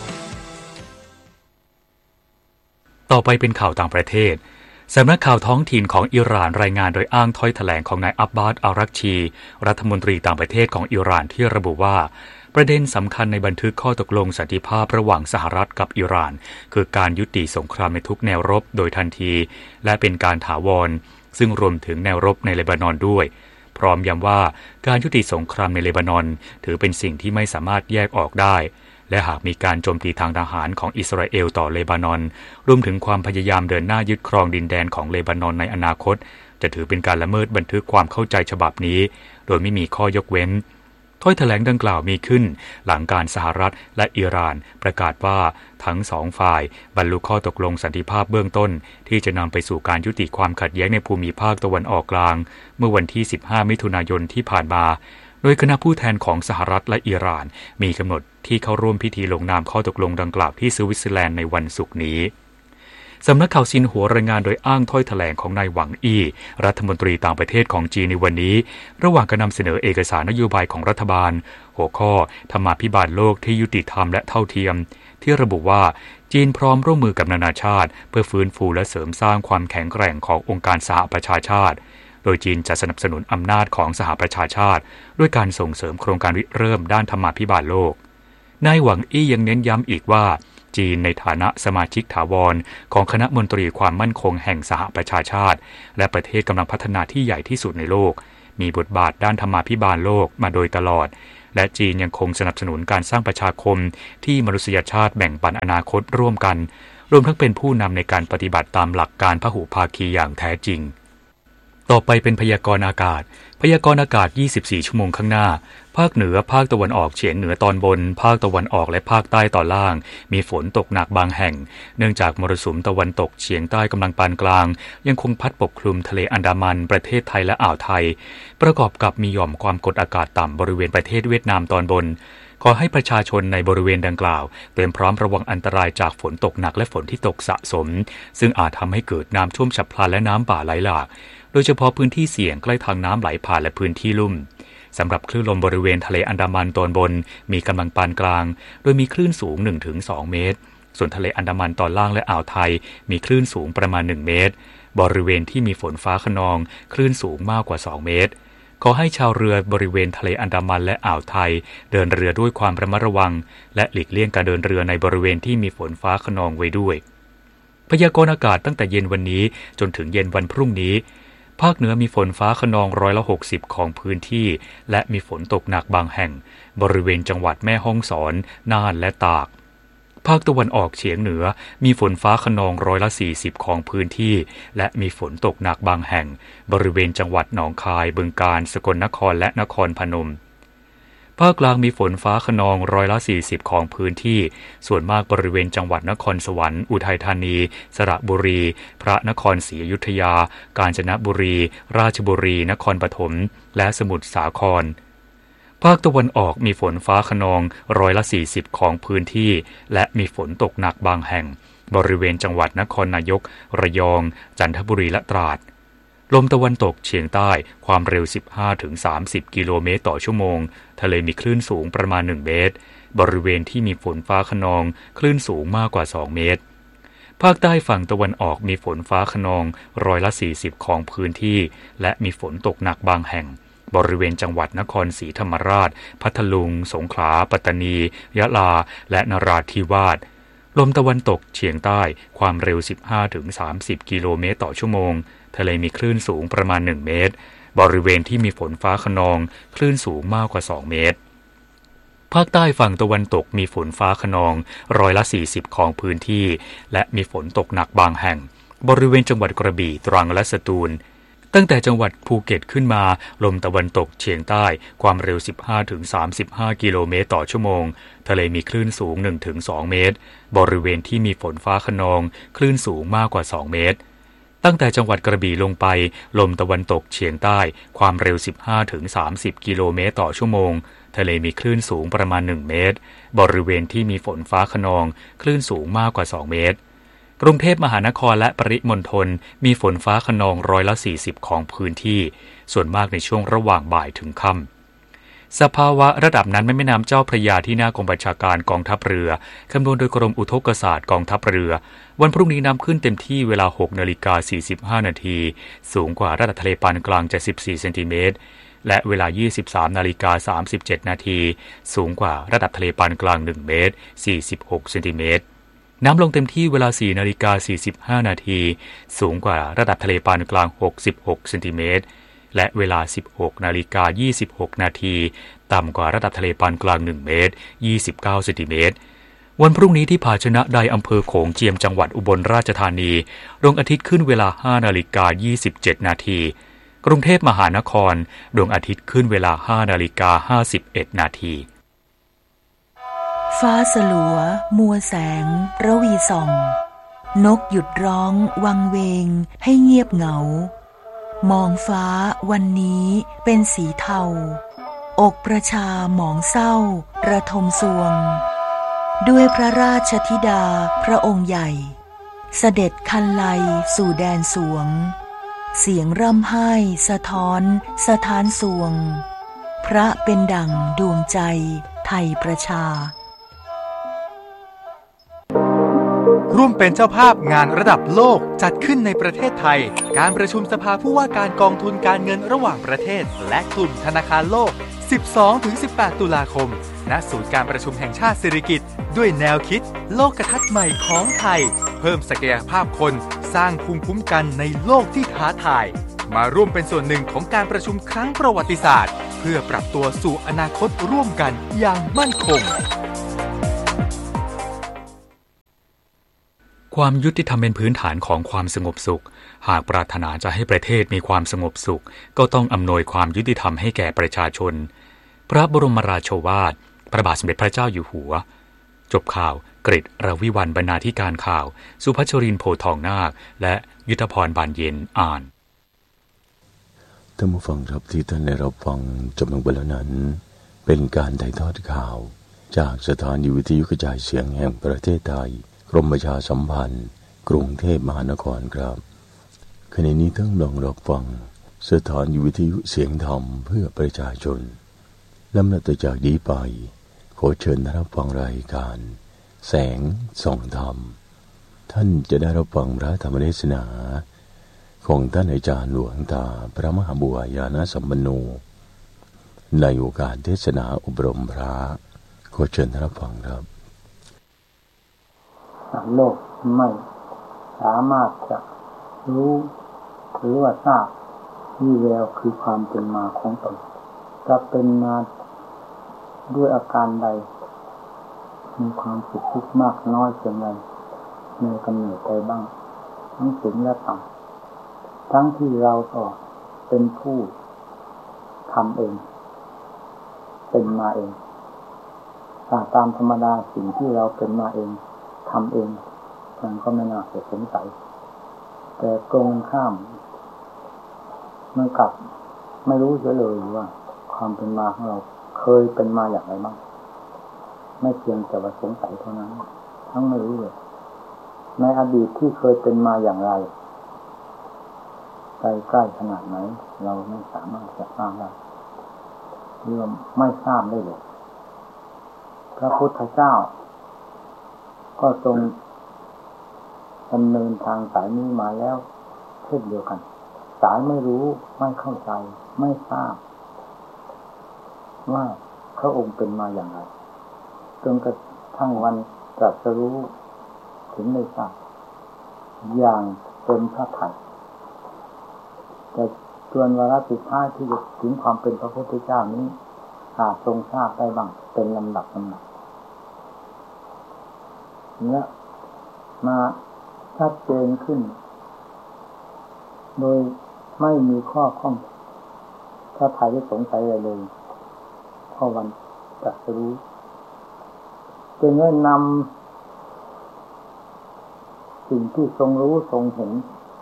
ต่อไปเป็นข่าวต่างประเทศสำนักข่าวท้องถิ่นของอิหร่านรายงานโดยอ้างถ้อยแถลงของนายอับบาส อารักชีรัฐมนตรีต่างประเทศของอิหร่านที่ระบุว่าประเด็นสำคัญในบันทึกข้อตกลงสันติภาพระหว่างสหรัฐกับอิหร่านคือการยุติสงครามในทุกแนวรบโดยทันทีและเป็นการถาวรซึ่งรวมถึงแนวรบในเลบานอนด้วยพร้อมย้ำว่าการยุติสงครามในเลบานอนถือเป็นสิ่งที่ไม่สามารถแยกออกได้และหากมีการโจมตีทางทหารของอิสราเอลต่อเลบานอนรวมถึงความพยายามเดินหน้ายึดครองดินแดนของเลบานอนในอนาคตจะถือเป็นการละเมิดบันทึกความเข้าใจฉบับนี้โดยไม่มีข้อยกเว้นถ้อยแถลงดังกล่าวมีขึ้นหลังการสหรัฐและอิหร่านประกาศว่าทั้งสองฝ่ายบรรลุข้อตกลงสันติภาพเบื้องต้นที่จะนำไปสู่การยุติความขัดแย้งในภูมิภาคตะวันออกกลางเมื่อวันที่ 15 มิถุนายนที่ผ่านมาโดยคณะผู้แทนของสหรัฐและอิหร่านมีกำหนดที่เข้าร่วมพิธีลงนามข้อตกลงดังกล่าวที่สวิตเซอร์แลนด์ในวันศุกร์นี้สำนักข่าวซินหัวรายงานโดยอ้างถ้อยแถลงของนายหวังอี้รัฐมนตรีต่างประเทศของจีนในวันนี้ระหว่างการนำเสนอเอกสารนโยบายของรัฐบาลหัวข้อธรรมาภิบาลโลกที่ยุติธรรมและเท่าเทียมที่ระบุว่าจีนพร้อมร่วมมือกับนานาชาติเพื่อฟื้นฟูและเสริมสร้างความแข็งแกร่งขององค์การสหประชาชาติโดยจีนจะสนับสนุนอำนาจของสหประชาชาติด้วยการส่งเสริมโครงการริเริ่มด้านธรรมาภิบาลโลกนายหวังอี้ยังเน้นย้ำอีกว่าจีนในฐานะสมาชิกถาวรของคณะมนตรีความมั่นคงแห่งสหประชาชาติและประเทศกำลังพัฒนาที่ใหญ่ที่สุดในโลกมีบทบาทด้านธรรมาภิบาลโลกมาโดยตลอดและจีนยังคงสนับสนุนการสร้างประชาคมที่มนุษยชาติแบ่งปันอนาคตร่วมกันรวมทั้งเป็นผู้นำในการปฏิบัติตามหลักการพหุภาคีอย่างแท้จริงต่อไปเป็นพยากรณ์อากาศพยากรณ์อากาศ24ชั่วโมงข้างหน้าภาคเหนือภาคตะวันออกเฉียงเหนือตอนบนภาคตะวันออกและภาคใต้ตอนล่างมีฝนตกหนักบางแห่งเนื่องจากมรสุมตะวันตกเฉียงใต้กำลังปานกลางยังคงพัดปกคลุมทะเลอันดามันประเทศไทยและอ่าวไทยประกอบกับมีหย่อมความกดอากาศต่ำบริเวณประเทศเวียดนามตอนบนขอให้ประชาชนในบริเวณดังกล่าวเตรียมพร้อมระวังอันตรายจากฝนตกหนักและฝนที่ตกสะสมซึ่งอาจทำให้เกิดน้ำท่วมฉับพลันและน้ำป่าไหลหลากโดยเฉพาะพื้นที่เสี่ยงใกล้ทางน้ำไหลผ่านและพื้นที่ลุ่มสำหรับคลื่นลมบริเวณทะเลอันดามันตอนบนมีกำลังปานกลางโดยมีคลื่นสูง 1-2 เมตรส่วนทะเลอันดามันตอนล่างและอ่าวไทยมีคลื่นสูงประมาณ1เมตรบริเวณที่มีฝนฟ้าคะนองคลื่นสูงมากกว่า2เมตรขอให้ชาวเรือบริเวณทะเลอันดามันและอ่าวไทยเดินเรือด้วยความระมัดระวังและหลีกเลี่ยงการเดินเรือในบริเวณที่มีฝนฟ้าคะนองไว้ด้วยพยากรณ์อากาศตั้งแต่เย็นวันนี้จนถึงเย็นวันพรุ่งนี้ภาคเหนือมีฝนฟ้าคะนอง60%ของพื้นที่และมีฝนตกหนักบางแห่งบริเวณจังหวัดแม่ฮ่องสอนน่านและตากภาคตะวันออกเฉียงเหนือมีฝนฟ้าคะนอง40%ของพื้นที่และมีฝนตกหนักบางแห่งบริเวณจังหวัดหนองคายบึงกาฬสกลนครและนครพนมภาคกลางมีฝนฟ้าคะนอง40%ของพื้นที่ส่วนมากบริเวณจังหวัดนครสวรรค์อุทัยธานีสระบุรีพระนครศรีอยุธยากาญจนบุรีราชบุรีนครปฐมและสมุทรสาครภาคตะวันออกมีฝนฟ้าคะนอง40%ของพื้นที่และมีฝนตกหนักบางแห่งบริเวณจังหวัดนครนายกระยองจันทบุรีและตราดลมตะวันตกเฉียงใต้ความเร็ว 15-30 กิโลเมตรต่อชั่วโมงทะเลมีคลื่นสูงประมาณ1เมตรบริเวณที่มีฝนฟ้าคะนองคลื่นสูงมากกว่า2เมตรภาคใต้ฝั่งตะวันออกมีฝนฟ้าคะนอง40%ของพื้นที่และมีฝนตกหนักบางแห่งบริเวณจังหวัดนครศรีธรรมราชพัทลุงสงขลาปัตตานียะลาและนราธิวาสลมตะวันตกเฉียงใต้ความเร็ว 15-30 กิโลเมตรต่อชั่วโมงทะเลมีคลื่นสูงประมาณ1เมตรบริเวณที่มีฝนฟ้าคะนองคลื่นสูงมากกว่า2เมตรภาคใต้ฝั่งตะวันตกมีฝนฟ้าคะนอง40%ของพื้นที่และมีฝนตกหนักบางแห่งบริเวณจังหวัดกระบี่ตรังและสตูลตั้งแต่จังหวัดภูเก็ตขึ้นมาลมตะวันตกเฉียงใต้ความเร็ว 15-35 กิโลเมตรต่อชั่วโมงทะเลมีคลื่นสูง 1-2 เมตรบริเวณที่มีฝนฟ้าคะนองคลื่นสูงมากกว่า2เมตรตั้งแต่จังหวัดกระบี่ลงไปลมตะวันตกเฉียงใต้ความเร็ว 15-30 กิโลเมตรต่อชั่วโมงทะเลมีคลื่นสูงประมาณ1เมตรบริเวณที่มีฝนฟ้าคะนองคลื่นสูงมากกว่า2เมตรกรุงเทพมหานครและปริมณฑลมีฝนฟ้าคะนอง40%ของพื้นที่ส่วนมากในช่วงระหว่างบ่ายถึงค่ำสภาวะระดับน้ำแม่น้ำเจ้าพระยาที่หน้ากองบัญชาการกองทัพเรือคำนวณโดยกรมอุทกศาสตร์กองทัพเรือวันพรุ่งนี้น้ำขึ้นเต็มที่เวลา 6:45 นาทีสูงกว่าระดับทะเลปานกลาง74เซนติเมตรและเวลา 23:37 นาทีสูงกว่าระดับทะเลปานกลาง1เมตร46เซนติเมตรน้ำลงเต็มที่เวลา 4:45 นาทีสูงกว่าระดับทะเลปานกลาง66เซนติเมตรและเวลา 16:26 นาทีต่ำกว่าระดับทะเลปานกลาง1เมตร29เซนติเมตรวันพรุ่งนี้ที่ภาชนะใดอำเภอโขงเจียมจังหวัดอุบลราชธานีดวงอาทิตย์ขึ้นเวลา 5:27 นาทีกรุงเทพมหานครดวงอาทิตย์ขึ้นเวลา 5:51 นาทีฟ้าสลัวมัวแสงระวีส่องนกหยุดร้องวังเวงให้เงียบเหงามองฟ้าวันนี้เป็นสีเทาอกประชาหมองเศร้าระทมสวงด้วยพระราชธิดาพระองค์ใหญ่เสด็จคันไลสู่แดนสวงเสียงร่ำไห้สะท้อนสถานสวงพระเป็นดั่งดวงใจไทยประชาร่วมเป็นเจ้าภาพงานระดับโลกจัดขึ้นในประเทศไทยการประชุมสภาผู้ว่าการกองทุนการเงินระหว่างประเทศและกลุ่มธนาคารโลก 12-18 ตุลาคมณศูนย์การประชุมแห่งชาติสิริกิติ์ด้วยแนวคิดโลกทัศน์ใหม่ของไทยเพิ่มศักยภาพคนสร้างภูมิคุ้มกันในโลกที่ท้าทายมาร่วมเป็นส่วนหนึ่งของการประชุมครั้งประวัติศาสตร์เพื่อปรับตัวสู่อนาคตร่วมกันอย่างมั่นคงความยุติธรรมเป็นพื้นฐานของความสงบสุขหากปรารถนาจะให้ประเทศมีความสงบสุขก็ต้องอำนวยความยุติธรรมให้แก่ประชาชนพระบรมราโชวาทพระบาทสมเด็จพระเจ้าอยู่หัวจบข่าวกฤษ รวิวรรณบรรณาธิการข่าวสุภัชรินทร์โพธิ์ทองนาคและยุทธพรบานเย็นอ่านท่านผู้ฟังครับที่ท่านได้รับฟังจบลงไปแล้วนั้นเป็นการถ่ายทอดข่าวจากสถานีวิทยุกระจายเสียงแห่งประเทศไทยกรมประชาสัมพันธ์กรุงเทพมหานครครับขณะนี้ท่านลองรับฟังสถานีวิทยุเสียงธรรมเพื่อประชาชนลำดับต่อจากนี้ไปขอเชิญรับฟังรายการแสงส่องธรรมท่านจะได้รับฟังพระธรรมเทศนาของท่านอาจารย์หลวงตาพระมหาบัวญาณสัมปันโนในโอกาสเทศนาอบรมพระขอเชิญรับฟังครับโลกไม่สามารถจะรู้หรือว่าทราบวี่แววคือความเป็นมาของตนจะเป็นมาด้วยอาการใดมีความสุขทุกข์มากน้อยเพียงไรในกำเนิดใดบ้างทั้งสูงและต่ำทั้งที่เราก็เป็นผู้ทำเองเป็นมาเองตามธรรมดาสิ่งที่เราเป็นมาเองทำเองมันก็ไม่น่าจะสงสัยแต่ตรงข้ามมันกลับไม่รู้เสียเลยว่าความเป็นมาของเราเคยเป็นมาอย่างไรบ้างไม่เพียงแต่ว่าสงสัยเท่านั้นทั้งไม่รู้เลยในอดีตที่เคยเป็นมาอย่างไรใกล้ๆขนาดไหนเราไม่สามารถจะทราบได้หรือไม่ทราบได้เลยพระพุทธเจ้าก็ทรงดำเนินทางสายนี้มาแล้วเช่นเดียวกันสายไม่รู้ไม่เข้าใจไม่ทราบว่าพระองค์เป็นมาอย่างไรจนกระทั่งวันตรัสรู้ถึงได้ทราบอย่างเต็มพระทัยแต่ส่วนวาระสุดท้ายที่จะถึงความเป็นพระพุทธเจ้านี้หากทรงทราบได้บ้างเป็นลำดับเนี่ยมาชัดเจนขึ้นโดยไม่มีข้อข้องถ้าใครได้สงสัยอะไรเลยพอวันตรัสรู้จึงได้นำสิ่งที่ทรงรู้ทรงเห็น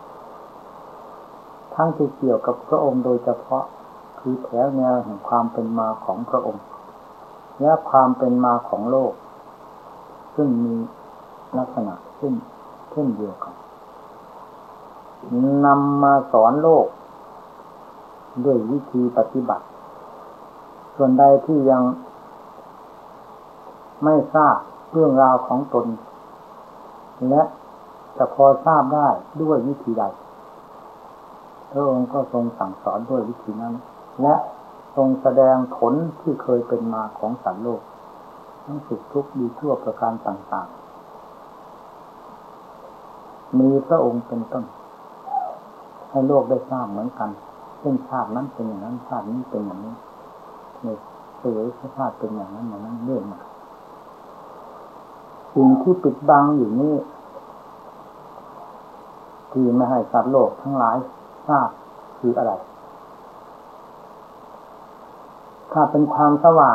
ทั้งที่เกี่ยวกับพระองค์โดยเฉพาะคือแถวแนวแห่งความเป็นมาของพระองค์และความเป็นมาของโลกซึ่งมีลักษณะเช่นเดียวกันนำมาสอนโลกด้วยวิธีปฏิบัติส่วนใดที่ยังไม่ทราบเรื่องราวของตนและจะพอทราบได้ด้วยวิธีใดพระองค์ก็ทรงสั่งสอนด้วยวิธีนั้นและทรงแสดงผลที่เคยเป็นมาของสัตว์โลกทั้งสุขทุกข์ดีชั่วประการต่างๆมีพระองค์เป็นต้นให้โลกได้ทราบเหมือนกันเช่นชาตินั้นเป็นอย่างนั้นชาตินี้เป็นอย่างนี้ในเสวยชาติเป็นอย่างนั้นอย่างนั้นเรื่อยมาสิ่งที่ปิดบังอยู่นี่ที่ไม่ให้สัตว์โลกทั้งหลายทราบคืออะไรถ้าเป็นความสว่าง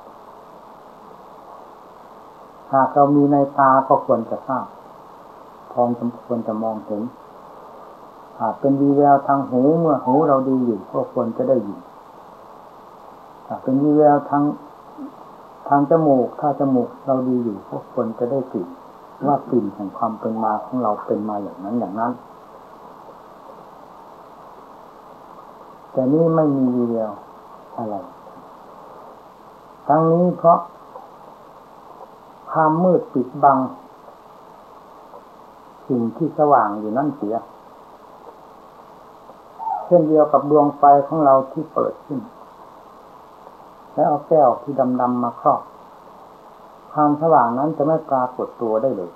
หากเรามีในตาก็ควรจะทราบพอควรจะมองเห็นหากเป็นวีแววทางหูเมื่อหูเราดีอยู่ก็ควรจะได้ยินถ้าเป็นวีแววทางจมูกถ้าจมูกเราดีอยู่ก็ควรจะได้กลิ่นว่ากลิ่นแห่งความเป็นมาของเราเป็นมาอย่างนั้นอย่างนั้นแต่นี่ไม่มีวีแววอะไรทั้งนี้เพราะความมืดปิดบังสิ่งที่สว่างอยู่นั่นเสียเช่นเดียวกับดวงไฟของเราที่เปิดขึ้นแล้วเอาแก้วที่ดำๆมาครอบความสว่างนั้นจะไม่ปรากฏตัวได้เลย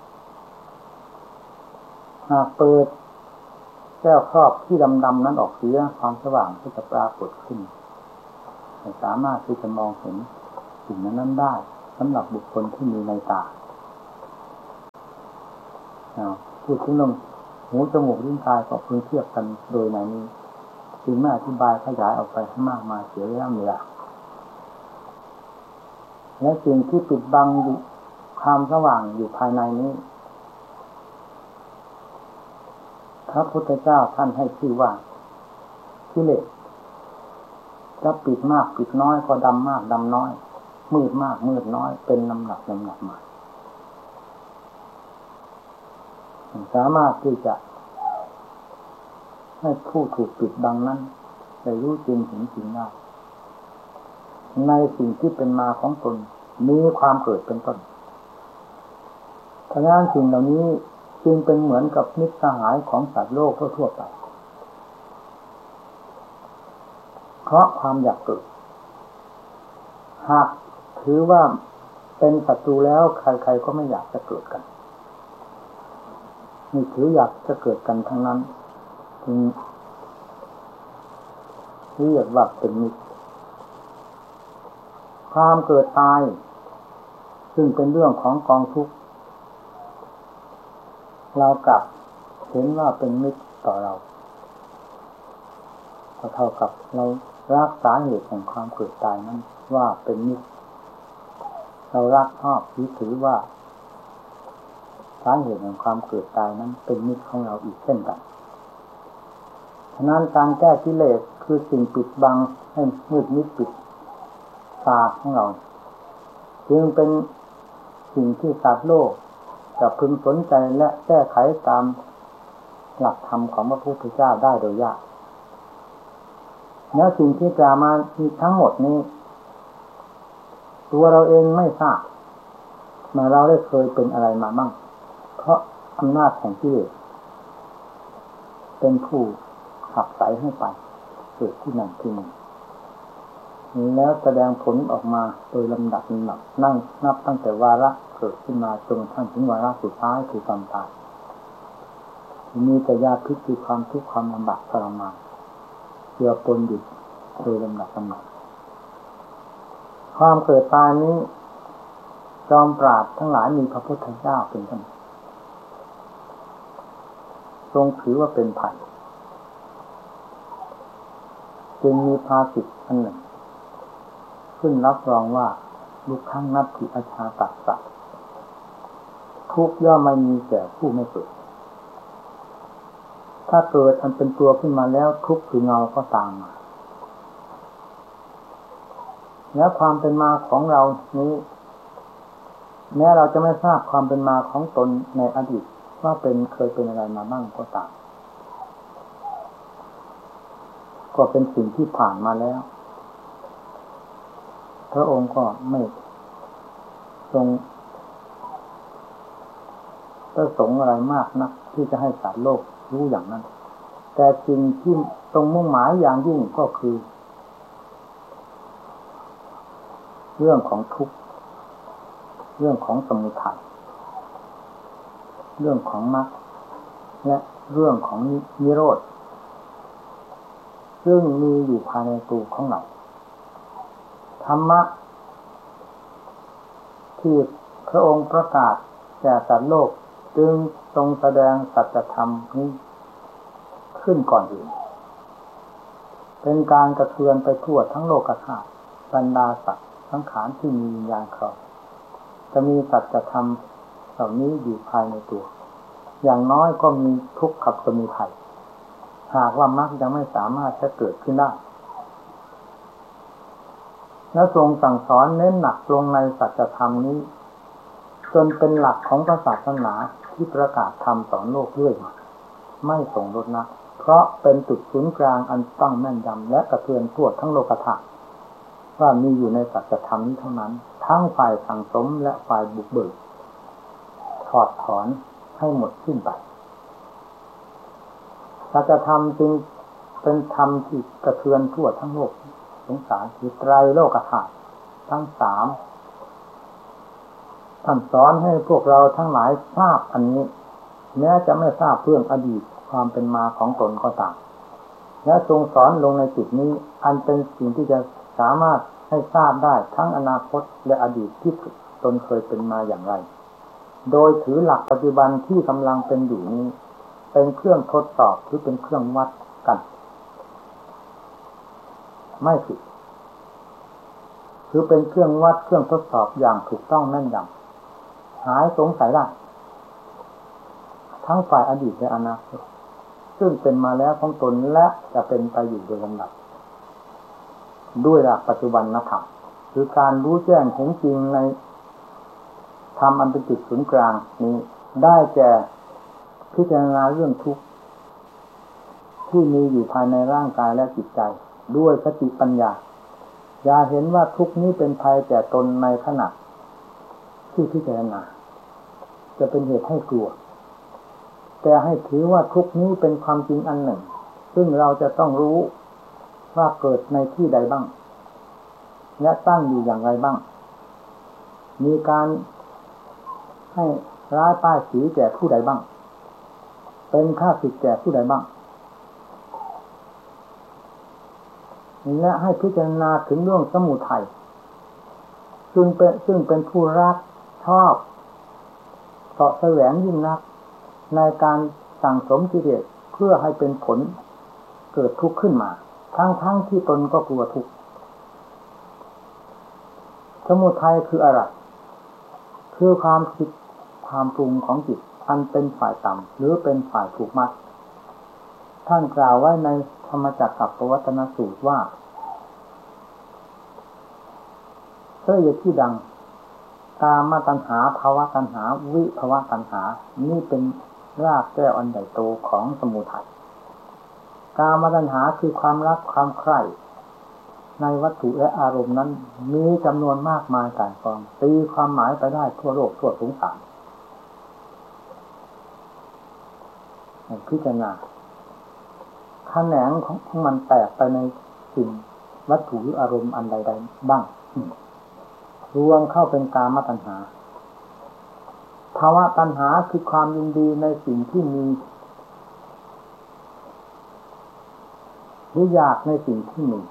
หากเปิดแก้วครอบที่ดำๆนั้นออกเสียความสว่างก็จะปรากฏขึ้นสามารถที่จะมองเห็นสิ่งนั้นได้สำหรับบุคคลที่มีในตาพูดถึงลมหูจมูกลิ้นกายก็พึงเทียบกันโดยในนี้จึงไม่อธิบายขยายออกไปให้มากมายเสียเวลาและสิ่งที่ปิดบังความสว่างอยู่ภายในนี้พระพุทธเจ้าท่านให้ชื่อว่ากิเลสจะปิดมากปิดน้อยก็ดำมากดำน้อยมืดมากมืดน้อยเป็นลำดับมาสามารถที่จะให้ผู้ถูกปิดบังนั้นได้รู้จริงเห็นจริงได้ในสิ่งที่เป็นมาของตนมีความเกิดเป็นต้นเพราะฉะนั้นสิ่งเหล่านี้จึงเป็นเหมือนกับมิตรสหายของสัตว์โลกทั่วไปเพราะความอยากเกิดหากถือว่าเป็นศัตรูแล้วใครๆก็ไม่อยากจะเกิดกันนี่ถืออยากจะเกิดกันทั้งนั้นจึงเรียกว่าเป็นมิตรความเกิดตายซึ่งเป็นเรื่องของกองทุกข์เรากลับเห็นว่าเป็นมิตรต่อเราเท่ากับเรารักษาเหตุแห่งความเกิดตายนั้นว่าเป็นมิตรเรารักชอบถือว่าสาเหตุแห่งความเกิดตายนั้นเป็นมิตรของเราอีกเช่นกันฉะนั้นการแก้กิเลสคือสิ่งปิดบังให้มืดมิดปิดตาของเราจึงเป็นสิ่งที่สัตว์โลกจะพึงสนใจและแก้ไขตามหลักธรรมของพระพุทธเจ้าได้โดยยากแล้วสิ่งที่กล่าวมาทั้งหมดนี้ตัวเราเองไม่ทราบมาเราได้เคยเป็นอะไรมาบ้างเพราะอำนาจแห่งกิเลสเป็นผู้ขับไสให้ไปเกิดที่นั่นที่นี่แล้วแสดงผลออกมาโดยลำดับนั่งนับตั้งแต่วาระเกิดขึ้นมาจนกระทั่งถึงวาระสุดท้ายคือความตายมีแต่ยาพิษคือความทุกข์ความลำบากทรมานเจือปนอยู่โดยลำดับความเกิดตายนี้จอมปราชญ์ทั้งหลายมีพระพุทธเจ้าเป็นต้นทรงถือว่าเป็นภัยจึงมีภาษิตอันหนึ่งขึ้นรับรองว่าลุกขังนัตถิอาชาตัสสะทุกข์ย่อมไม่มีแก่ผู้ไม่เกิดถ้าเกิดอันเป็นตัวขึ้นมาแล้วทุกข์คือเงาก็ตามมาแล้วความเป็นมาของเรานี้แม้เราจะไม่ทราบความเป็นมาของตนในอดีตว่าเคยเป็นอะไรมาบ้างก็ตามก็เป็นสิ่งที่ผ่านมาแล้วพระองค์ก็ไม่ทรงประสงค์อะไรมากนักที่จะให้สัตว์โลกรู้อย่างนั้นแต่สิ่งที่ตรงมุ่งหมายอย่างยิ่งก็คือเรื่องของทุกข์เรื่องของสมุทัยเรื่องของมรรคและเรื่องของนิโรธซึ่งมีอยู่ภายในตัวของเราธรรมะที่พระองค์ประกาศแก่สัตว์โลกจึงทรงแสดงสัจธรรมนี้ขึ้นก่อนอื่นเป็นการกระเทือนไปทั่วทั้งโลกธาตุบรรดาสัตว์สังขารที่มีวิญญาณครองจะมีสัจธรรมเหล่านี้อยู่ภายในตัวอย่างน้อยก็มีทุกข์กับสมุทัยหากว่ามรรคยังไม่สามารถจะเกิดขึ้นได้และทรงสั่งสอนเน้นหนักลงในสัจธรรมนี้จนเป็นหลักของศาสนาที่ประกาศธรรมสอนโลกเรื่อยมาไม่ส่งลดนะเพราะเป็นจุดศูนย์กลางอันตั้งแม่นยำและกระเทือนทั่วทั้งโลกธาตุว่ามีอยู่ในสัจธรรมนี้เท่านั้นทั้งฝ่ายสั่งสมและฝ่ายบุกเบิกถอดถอนให้หมดสิ้นไปสัจธรรมจึงเป็นธรรมที่กระเทือนทั่วทั้งโลกสงสารคือไตรโลกธาตุทั้งสามท่านสอนให้พวกเราทั้งหลายทราบอันนี้แม้จะไม่ทราบเรื่องอดีตความเป็นมาของตนก็ตามและทรงสอนลงในจุดนี้อันเป็นสิ่งที่จะสามารถให้ทราบได้ทั้งอนาคตและอดีตที่ตนเคยเป็นมาอย่างไรโดยถือหลักปัจจุบันที่กำลังเป็นอยู่นี้เป็นเครื่องทดสอบหรือเป็นเครื่องวัดกันไม่ผิดคือเป็นเครื่องวัดเครื่องทดสอบอย่างถูกต้องแม่นยำหายสงสัยได้ทั้งฝ่ายอดีตและอนาคตซึ่งเป็นมาแล้วของตนและจะเป็นไปอยู่โดยลำดับด้วยหลักปัจจุบันธรรมคือการรู้แจ้งเห็นจริงในธรรมอันเป็นจุดศูนย์กลางนี้ได้แก่พิจารณาเรื่องทุกข์ที่มีอยู่ภายในร่างกายและจิตใจด้วยสติปัญญาอย่าเห็นว่าทุกข์นี้เป็นภัยแก่ตนในขณะที่พิจารณาจะเป็นเหตุให้กลัวแต่ให้ถือว่าทุกข์นี้เป็นความจริงอันหนึ่งซึ่งเราจะต้องรู้ว่าเกิดในที่ใดบ้างและตั้งอยู่อย่างไรบ้างมีการให้ร้ายป้ายสีแก่ผู้ใดบ้างเป็นข้าศึกแก่ผู้ใดบ้างและให้พิจารณาถึงเรื่องสมุทัยซึ่งเป็นผู้รักชอบเสาะแสวงยิ่งนักในการสั่งสมกิเลสเพื่อให้เป็นผลเกิดทุกข์ขึ้นมาทั้งที่ตนก็กลัวทุกข์สมุทัยคืออะไรคือความคิดความปรุงของจิตอันเป็นฝ่ายต่ำหรือเป็นฝ่ายถูกมัดท่านกล่าวไว้ในธรรมจักรกับปวัตตนสูตรว่าเสื้อที่ดังกามตัณหาภาวะตัณหาวิภาวะตัณหานี่เป็นรากแก้วอันใหญ่โตของสมุทัยกามตัณหาคือความรักความใคร่ในวัตถุและอารมณ์นั้นมีจำนวนมากมายกายกองตีความหมายไปได้ทั่วโลกทั่วสงสารพิจารณาแขนงของมันแตกไปในสิ่งวัตถุหรืออารมณ์อันใดๆบ้างรวมเข้าเป็นกามตัณหาภาวะตัณหาคือความยินดีในสิ่งที่มีหรืออยากในสิ่งที่มี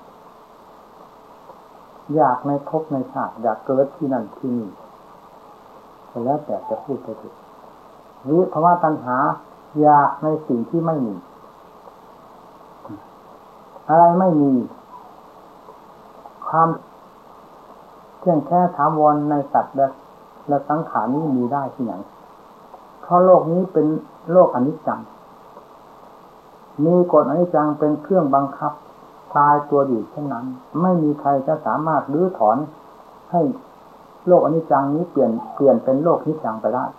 อยากในภพในชาติอยากเกิดที่นั่นที่นี่แล้วแต่จะพูดไปถึงวิภาวะตัณหาอยากในสิ่งที่ไม่มีอะไรไม่มีความเที่ยงแท้ถาวรในสัตว์และสังขารนี้มีได้ที่ไหนเพราะโลกนี้เป็นโลกอนิจจังมีกฎอนิจจังเป็นเครื่องบังคับตายตัวอยู่เช่นนั้นไม่มีใครจะสามารถรื้อถอนให้โลกอนิจจังนี้เปลี่ยนเป็นโลกนิจจังไปได้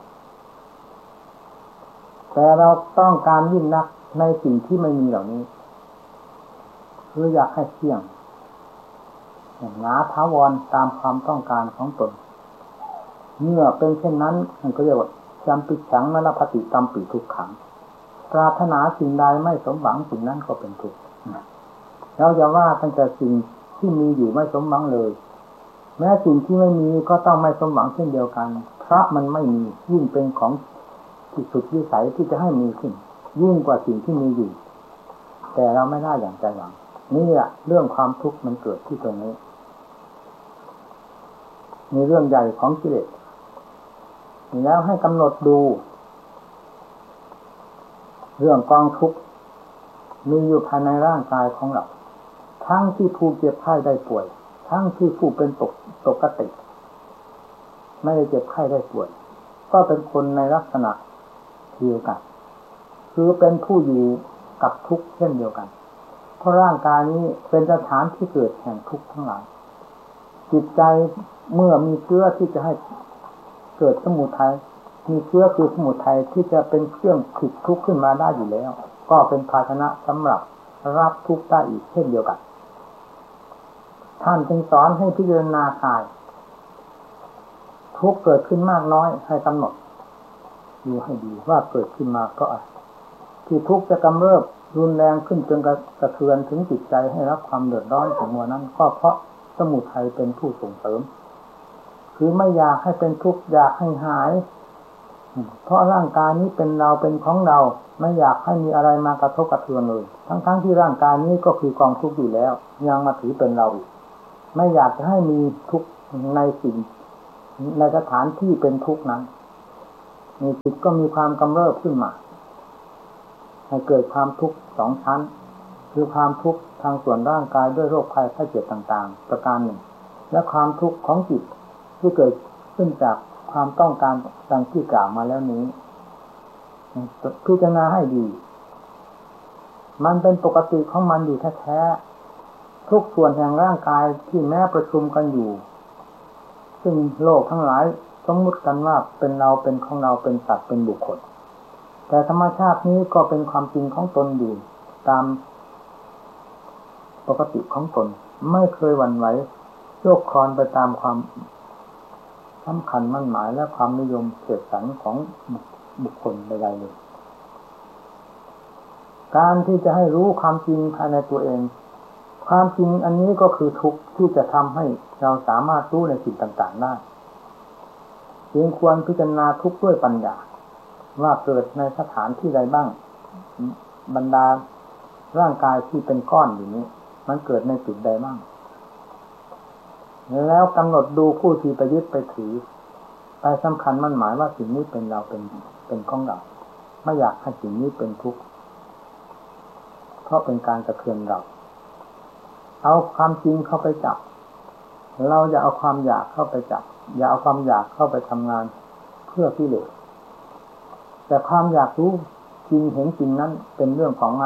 แต่เราต้องการยิ่งนักในสิ่งที่ไม่มีเหล่านี้คืออยากให้เที่ยงหนาถาวรตามความต้องการของตนเมื่อเป็นเช่นนั้นมันก็เรียกว่าจำปิฉังนรปฏิตัมปิทุกขังปรารถนาสิ่งใดไม่สมหวังสิ่งนั้นก็เป็นทุกข์เราจะว่าตั้งแต่สิ่งที่มีอยู่ไม่สมหวังเลยแม้สิ่งที่ไม่มีก็ต้องไม่สมหวังเช่นเดียวกันเพราะมันไม่มียิ่งเป็นของที่สุดวิสัยที่จะให้มีขึ้นยิ่งกว่าสิ่งที่มีอยู่แต่เราไม่ได้อย่างใจหวังนี่แหละเรื่องความทุกข์มันเกิดที่ตรงนี้มีเรื่องใหญ่ของกิเลสแล้วให้กำหนดดูเรื่องกองทุกข์มีอยู่ภายในร่างกายของเราทั้งที่ผู้เจ็บไข้ได้ป่วยทั้งที่ผู้เป็นปกติไม่ได้เจ็บไข้ได้ป่วยก็เป็นคนในลักษณะเดียวกันคือเป็นผู้อยู่กับทุกข์เช่นเดียวกันเพราะร่างกายนี้เป็นสถานที่เกิดแห่งทุกข์ทั้งหลายจิตใจเมื่อมีเชื้อที่จะให้เกิดสมุทัยมีเชื้อคือสมุทัยที่จะเป็นเครื่องผลิตทุกข์ขึ้นมาได้อยู่แล้วก็เป็นภาชนะสำหรับรับทุกข์ได้อีกเช่นเดียวกันท่านจึงสอนให้พิจารณากายทุกข์เกิดขึ้นมากน้อยให้กำหนดดูให้ดีว่าเกิดขึ้นมาก็อะไรที่ทุกข์จะกำเริบรุนแรงขึ้นจนกระเทือนถึงจิตใจให้รับความเดือดร้อนของมัวนั้นก็เพราะสมุทัยเป็นผู้ส่งเสริมคือไม่อยากให้เป็นทุกข์อยากให้หายเพราะร่างกายนี้เป็นเราเป็นของเราไม่อยากให้มีอะไรมากระทบกระเทือนเลยทั้งที่ร่างกายนี้ก็คือกองทุกข์อยู่แล้วยังมาถือเป็นเราอีกไม่อยากจะให้มีทุกข์ในสิ่งในสถานที่เป็นทุกข์นั้นมีจิตก็มีความกำเริบขึ้นมาให้เกิดความทุกข์สองชั้นคือความทุกข์ทางส่วนร่างกายด้วยโรคภัยไข้เจ็บต่างๆประการหนึ่งและความทุกข์ของจิตที่เกิดขึ้นจากความต้องการดังที่กล่าวมาแล้วนี้พิจารณาให้ดีมันเป็นปกติของมันอยู่แท้ๆทุกส่วนแห่งร่างกายที่แม้ประชุมกันอยู่ซึ่งโลกทั้งหลายสมมุติกันว่าเป็นเราเป็นของเราเป็นสัตว์เป็นบุคคลแต่ธรรมชาตินี้ก็เป็นความจริงของตนอยู่ตามปกติของตนไม่เคยหวั่นไหวโยกคลอนไปตามความสำคัญมั่นหมายและความนิยมเสพสรรของบุคคลใดๆเลยการที่จะให้รู้ความจริงภายในตัวเองความจริงอันนี้ก็คือทุกข์ที่จะทำให้เราสามารถรู้ในสิ่งต่างๆได้จึงควรพิจารณาทุกข์ด้วยปัญญาว่าเกิดในสถานที่ใดบ้างบรรดาร่างกายที่เป็นก้อนอยู่นี้มันเกิดในจุดใดบ้างแล้วกำหนดดูผู้ที่ไปยึดไปถือไปสำคัญมั่นหมายว่าสิ่งนี้เป็นเราเป็นของเราไม่อยากให้สิ่งนี้เป็นทุกข์เพราะเป็นการกระเทือนเราเอาความจริงเข้าไปจับเราอย่าเอาความอยากเข้าไปจับอย่าเอาความอยากเข้าไปทำงานเพื่อกิเลสแต่ความอยากรู้จริงเห็นจริงนั้นเป็นเรื่องของ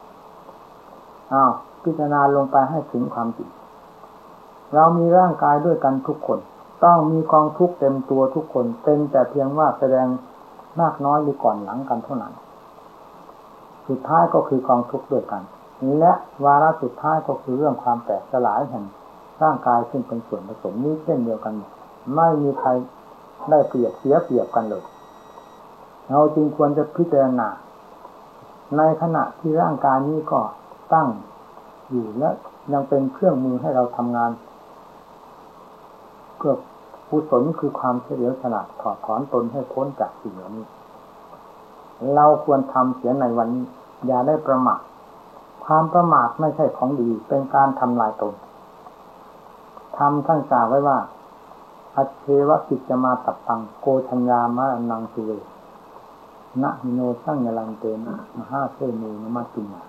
พิจารณาลงไปให้ถึงความจริงเรามีร่างกายด้วยกันทุกคนต้องมีกองทุกข์เต็มตัวทุกคนเป็นแต่เพียงว่าแสดงมากน้อยหรือก่อนหลังกันเท่านั้นสุดท้ายก็คือกองทุกข์ด้วยกันและวาระสุดท้ายก็คือเรื่องความแตกสลายแห่งร่างกายซึ่งเป็นส่วนผสมนี้เช่นเดียวกันไม่มีใครได้เปรียบเสียเปรียบกันเลยเราจึงควรจะพิจารณาในขณะที่ร่างกายนี้ก็ตั้งอยู่และยังเป็นเครื่องมือให้เราทำงานเพื่อกุศลคือความเฉลียวฉลาดถอดถอนตนให้พ้นจากสิ่งเหล่านี้เราควรทำเสียในวันนี้อย่าได้ประมาทความประมาทไม่ใช่ของดีเป็นการทำลายตนทำท่านกล่าวไว้ว่าอัจเชวะกิจมาตับตังโกชัญญามะนังสุเวนะหิโนสังยลันเตนะมหาเทโนนมัตตินา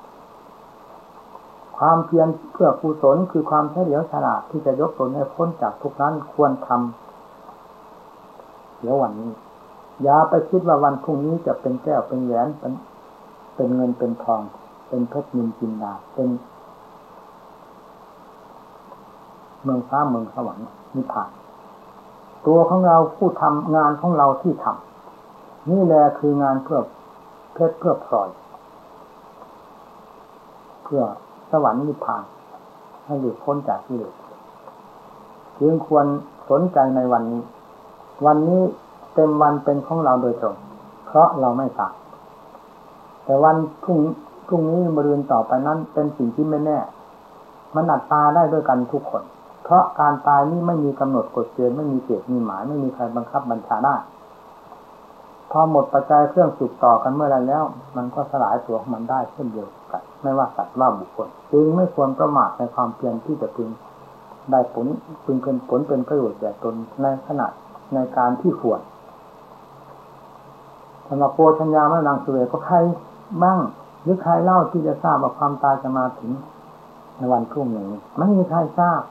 ความเพียรเพื่อกุศลคือความเฉลียวฉลาดที่จะยกตนให้พ้นจากทุกนั้นควรทำเดี๋ยววันนี้อย่าไปคิดว่าวันพรุ่งนี้จะเป็นแก้วเป็นแหวนเป็นเงินเป็นทองเป็นเพชรนินจินดาเป็นเมืองฟ้าเมืองสวรรค์นิพพานตัวของเราผู้ทำงานของเราที่ทำนี่แหละคืองานเพื่อเพชรเพื่อพลอยเพื่อสวรรค์นิพพานให้หลุดพ้นจากกิเลสจึงควรสนใจในวันนี้วันนี้เต็มวันเป็นของเราโดยตรงเพราะเราไม่ตายแต่วันพรุ่งนี้มะรืนต่อไปนั้นเป็นสิ่งที่ไม่แน่มันอาจตายได้ด้วยกันทุกคนเพราะการตายนี้ไม่มีกำหนดกฎเกณฑ์ไม่มีเกณฑ์มีหมายไม่มีใครบังคับบัญชาได้พอหมดปัจจัยเครื่องสืบต่อกันเมื่อไรแล้วมันก็สลายตัวของมันได้เช่นเดียวกันไม่ว่าสัตว์ว่าบุคคลจึงไม่ควรประมาทในความเพียรที่จะพึงได้ผลพึงเป็นผลเป็นประโยชน์แก่ตนในขณะในการที่ควรสำหรับโพชัญญามะนังสุเวก็ใครบ้างหรือใครเล่าที่จะทราบว่าความตายจะมาถึงในวันพรุ่งนี้ไม่มีใครทราบ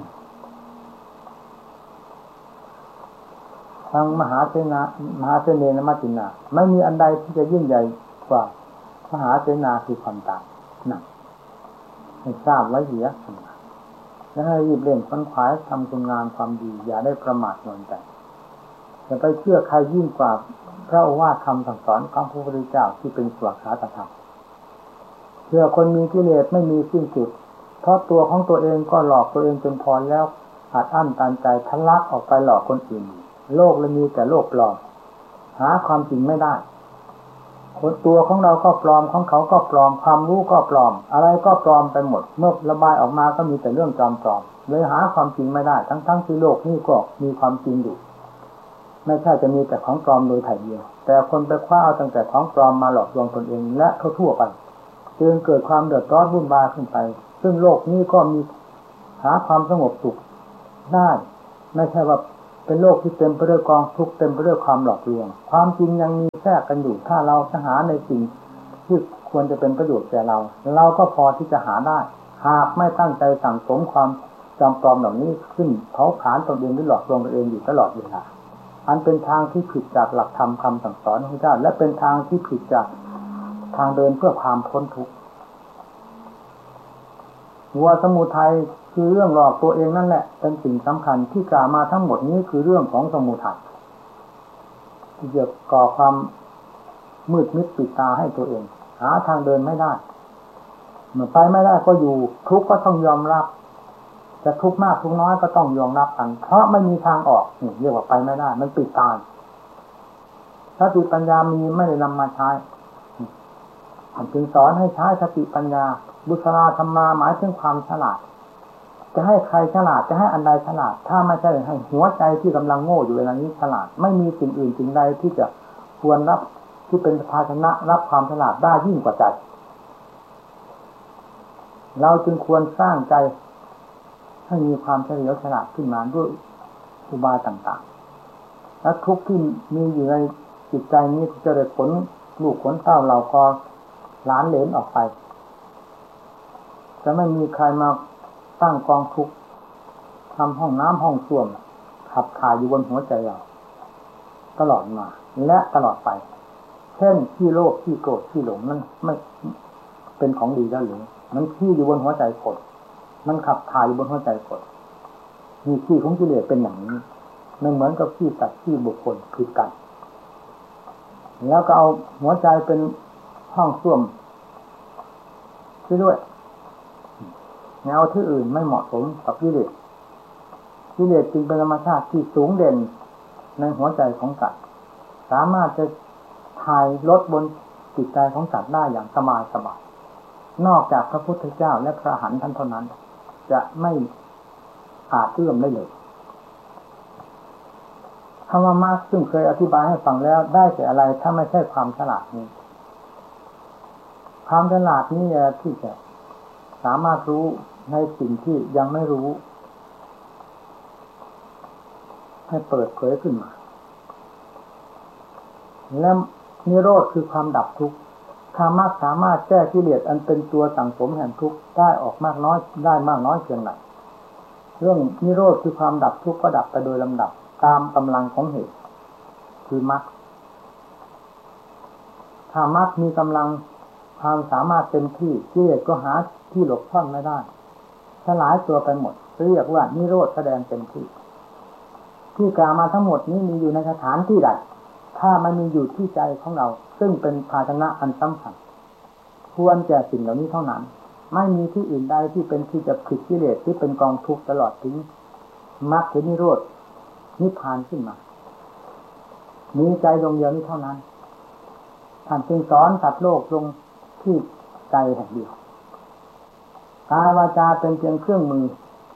ทางมหาเสนนมัตตินาไม่มีอันใดที่จะยิ่งใหญ่กว่ามหาเสนาคือความตายนั่นให้ทราบไว้เสียและให้รีบเร่งค้นคว้าทำคุณงามความดีอย่าได้ประมาทนอนใจอย่าไปเชื่อใครยิ่งกว่าพระโอวาทคำสั่งสอนของพระพุทธเจ้าที่เป็นสวขาตธรรมเชื่อคนมีกิเลสไม่มีสิ้นสุดเพราะตัวของตัวเองก็หลอกตัวเองจนพอแล้วอาจอั้นตันใจทะลักออกไปหลอกคนอื่นโลกเลยมีแต่โลกปลอมหาความจริงไม่ได้คตัวของเราก็ปลอมของเขาก็ปลอมความรู้ก็ปลอมอะไรก็ปลอมไปหมดเมื่อระบายออกมาก็มีแต่เรื่องปลอมๆเลยหาความจริงไม่ได้ทั้งที่โลกนี้ก็มีความจริงอยู่ไม่ใช่จะมีแต่ของปลอมโดยถ่ายเดียวแต่คนไปคว้าเอาตั้งแต่ของปลอมมาหลอกลวงตนเองและทั่วๆไปจึงเกิดความเดือดร้อนวุ่นวายขึ้นไปซึ่งโลกนี้ก็มีหาความสงบสุขได้ไม่ใช่ว่าเป็นโลกที่เต็มไปด้วยกองทุกข์เต็มไปด้วยความหลอกลวงความจริงยังมีแทรกกันอยู่ถ้าเราจะหาในสิ่งที่ควรจะเป็นประโยชน์แก่เราก็พอที่จะหาได้หากไม่ตั้งใจสั่งสมความจำปลอมเหล่านี้ขึ้นเผาผลาญตนเองหรือหลอกลวงตนเองอยู่ตลอดเวลาอันเป็นทางที่ผิดจากหลักธรรมคำสั่งสอนของพระเจ้าและเป็นทางที่ผิดจากทางเดินเพื่อความพ้นทุกข์วัวสมุทัยคือเรื่องหลอกตัวเองนั่นแหละเป็นสิ่งสำคัญที่กล่าวมาทั้งหมดนี้คือเรื่องของสมุทัยที่จะก่อความมืดมิดปิดตาให้ตัวเองหาทางเดินไม่ได้เมื่อไปไม่ได้ก็อยู่ทุกข์ก็ต้องยอมรับจะทุกข์มากทุกข์น้อยก็ต้องยอมรับกันเพราะไม่มีทางออกนี่เรียกว่าไปไม่ได้มันปิดตาสติปัญญามีไม่ได้นำมาใช้จึงสอนให้ใช้สติปัญญาบุษราธรรมาหมายถึงความฉลาดจะให้ใครฉลาดจะให้อันใดฉลาดถ้าไม่ใช่ให้หัวใจที่กำลังโง่อยู่เวลานี้ฉลาดไม่มีสิ่งอื่นสิ่งใดที่จะควรรับที่เป็นภาชนะรับความฉลาดได้ยิ่งกว่าใจเราจึงควรสร้างใจให้มีความเฉลียวฉลาดขึ้นมาด้วยอุบายต่างๆและทุกข์ที่มีอยู่ในจิตใจนี้จะได้ผลลูกผลเต้าเราก็หลานเหลนออกไปจะไม่มีใครมาตั้งกองทุกข์ทำห้องน้ำห้องส้วมขับถ่ายอยู่บนหัวใจเราตลอดมาและตลอดไปเช่นที่โลภที่โกรธที่หลงนั้นไม่เป็นของดีแล้วหรือมันขี้อยู่บนหัวใจคนมันขับถ่ายอยู่บนหัวใจคนมีขี้ของกิเลสเป็นอย่างนี้ไม่เหมือนกับขี้สัตว์ขี้บุคคลผิดกันแล้วก็เอาหัวใจเป็นห้องส้วมด้วยแนวที่อื่นไม่เหมาะสมกับกิเลสจึงเป็นธรรมชาติที่สูงเด่นในหัวใจของสัตว์สามารถจะถ่ายลดบนจิตใจของสัตว์ได้อย่างสบายนอกจากพระพุทธเจ้าและพระอรหันต์ท่านเท่านั้นจะไม่อาจเอื้อมได้เลยธรรมะมากซึ่งเคยอธิบายให้ฟังแล้วได้แต่อะไรถ้าไม่ใช่ความฉลาดนี้ความฉลาดนี้ที่จะสามารถรู้ในสิ่งที่ยังไม่รู้ให้เปิดเผยขึ้นมาและนิโรธคือความดับทุกข์ธรรมะสามารถแก้กิเลสอันเป็นตัวสั่งสมแห่งทุกข์ได้ออกมากน้อยได้มากน้อยเพียงไรเรื่องนิโรธคือความดับทุกข์ก็ดับไปโดยลำดับตามกำลังของเหตุคือมรรคถ้ามรรคมีกำลังความสามารถเต็มที่กิเลสก็หาที่หลบซ่อนไม่ได้สลายตัวไปหมดเรียกว่านิโรธแสดงเต็มที่กล่าวมาทั้งหมดนี้มีอยู่ในสถานที่ใดถ้ามันมีอยู่ที่ใจของเราซึ่งเป็นภาชนะอันสำคัญควรแก่สิ่งเหล่านี้เท่านั้นไม่มีที่อื่นใดที่เป็นที่จะผิดกิเลสที่เป็นกองทุกข์ตลอดถึงมรรคนิโรธนิพพานขึ้นมามีใจดวงเดียวนี้เท่านั้นท่านจึงสอนสัตว์โลกลงที่ใจแห่งเดียวกายวาจาเป็นเพียงเครื่องมือ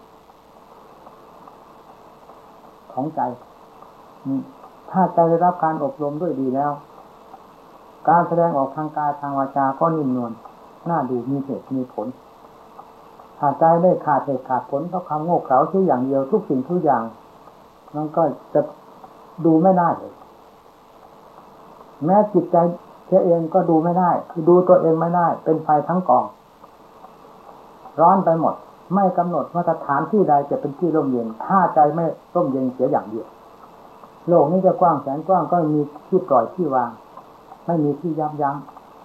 ของใจถ้าใจได้รับการอบรมด้วยดีแล้วการแสดงออกทางกายทางวาจาก็นิ่มนวลน่าดูมีเหตุมีผลถ้าใจได้ขาดเหตุขาดผลเพราะความโง่เขลาที่อย่างเดียวทุกสิ่งทุกอย่างมันก็จะดูไม่ได้เลยแม้จิตใจเองก็ดูไม่ได้คือดูตัวเองไม่ได้เป็นไฟทั้งกองร้อนไปหมดไม่กำหนดว่าสถานที่ใดจะเป็นที่ร่มเย็นถ้าใจไม่ร่มเย็นเสียอย่างเดียวโลกนี้จะกว้างแสนกว้างก็มีที่ปล่อยที่วางไม่มีที่ยับยั้ง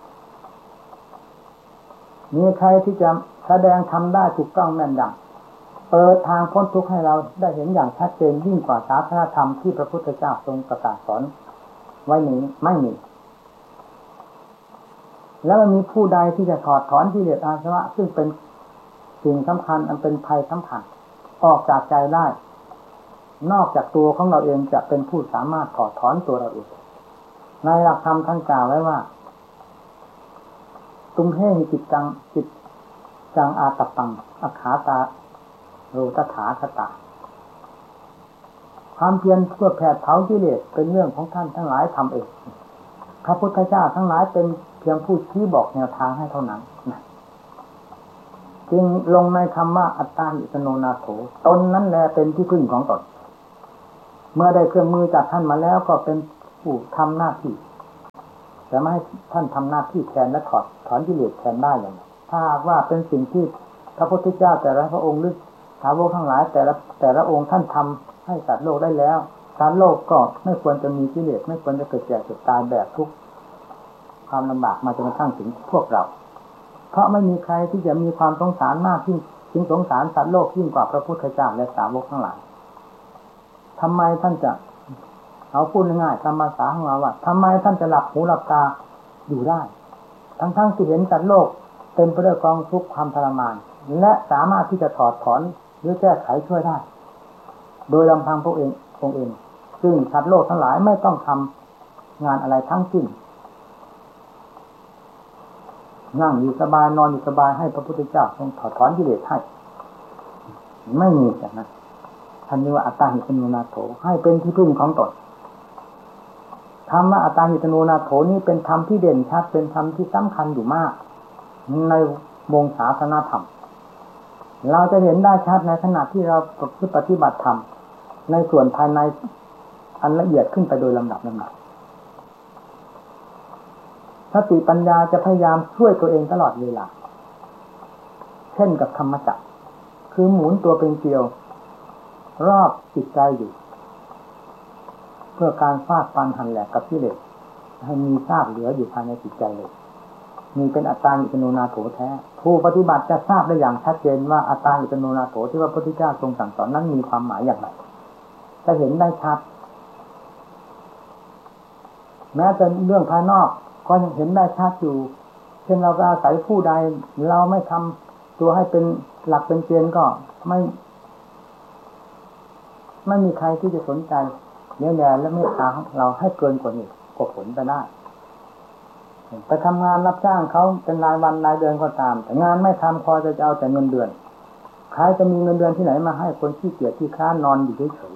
มีใครที่จะแสดงทำได้ถูกต้องแม่นยำเปิดทางพ้นทุกข์ให้เราได้เห็นอย่างชัดเจนยิ่งกว่าศาสนธรรมที่พระพุทธเจ้าทรงประกาศสอนไว้นี้ไม่มีแล้วมันมีผู้ใดที่จะถอดถอนกิเลสอาสวะซึ่งเป็นสิ่งสำคัญอันเป็นภัยสำคัญออกจากใจได้นอกจากตัวของเราเองจะเป็นผู้สามารถถอดถอนตัวเราเองในหลักธรรมท่านกล่าวไว้ว่าตุมเฮหิจิตจังอาตปังอขาตาโรตถาคตาความเพียรเพื่อแผดเผากิเลสเป็นเรื่องของท่านทั้งหลายทำเองพระพุทธเจ้าทั้งหลายเป็นเพียงผู้ชี้บอกแนวทางให้เท่านั้นจึงลงในคำว่าอัตตาหิตโนนาโถตนนั้นแลเป็นที่พึ่งของตนเมื่อได้เครื่องมือจากท่านมาแล้วก็เป็นผู้ทำหน้าที่แต่ไม่ให้ท่านทำหน้าที่แทนและถอนกิเลสแทนได้อย่างไรถ้าว่าเป็นสิ่งที่พระพุทธเจ้าแต่ละพระองค์หรือสาวกทั้งหลายแต่ละองค์ท่านทำให้สัตว์โลกได้แล้วสัตว์โลกก็ไม่ควรจะมีกิเลสไม่ควรจะเกิดแก่เจ็บตายแบบทุกข์ความลำบากมาจนกระทั่งถึงพวกเราเพราะไม่มีใครที่จะมีความสงสารมากถึงสงสารสัตว์โลกยิ่งกว่าพระพุทธเจ้าและสาวกทั้งหลายทำไมท่านจะเอาพูดง่ายๆตามภาษาของเราว่าทำไมท่านจะหลับหูหลับตาอยู่ได้ทั้งที่เห็นสัตว์โลกเต็มไปด้วยกองทุกข์ความทรมานและสามารถที่จะถอดถอนหรือแก้ไขช่วยได้โดยลำพังพวกเองซึ่งสัตว์โลกทั้งหลายไม่ต้องทำงานอะไรทั้งสิ้นนั่งอยู่สบายนอนอยู่สบายให้พระพุทธเจ้าทรงถอดถอนกิเลสให้ไม่มีอย่างนั้นท่านเรียกว่าอัตตาหิตโนนาโถให้เป็นที่พึ่งของตนธรรมะอัตตาหิตโนนาโถนี้เป็นธรรมที่เด่นชัดเป็นธรรมที่สำคัญอยู่มากในวงศาสนธรรมเราจะเห็นได้ชัดในขณะที่เราปฏิบัติธรรมในส่วนภายในอันละเอียดขึ้นไปโดยลำดับสติปัญญาจะพยายามช่วยตัวเองตลอดเวลาเช่นกับธรรมจักรคือหมุนตัวเป็นเกลียวรอบจิตใจอยู่เพื่อการฟาดฟันหันแหลกกับกิเลสให้มีซากเหลืออยู่ภายในจิตใจเลยมีเป็นอัตตาหิตโนนาโถแท้ผู้ปฏิบัติจะทราบได้อย่างชัดเจนว่าอัตตาหิตโนนาโถที่พระพุทธเจ้าทรงสั่งสอนนั้นมีความหมายอย่างไรจะเห็นได้ชัดแม้แต่เรื่องภายนอกก็ยังเห็นได้ชัดอยู่เช่นเราอาศัยผู้ใดเราไม่ทำตัวให้เป็นหลักเป็นเกณฑ์ก็ไม่มีใครที่จะสนใจแน่และเมตตาของเราให้เกินกว่านี้กว่าผลไปได้ไปทำงานรับจ้างเขาเป็นรายวันรายเดือนก็ตามแต่งานไม่ทำพอจะเอาแต่เงินเดือนใครจะมีเงินเดือนที่ไหนมาให้คนขี้เกียจขี้ค้านนอนอยู่เฉย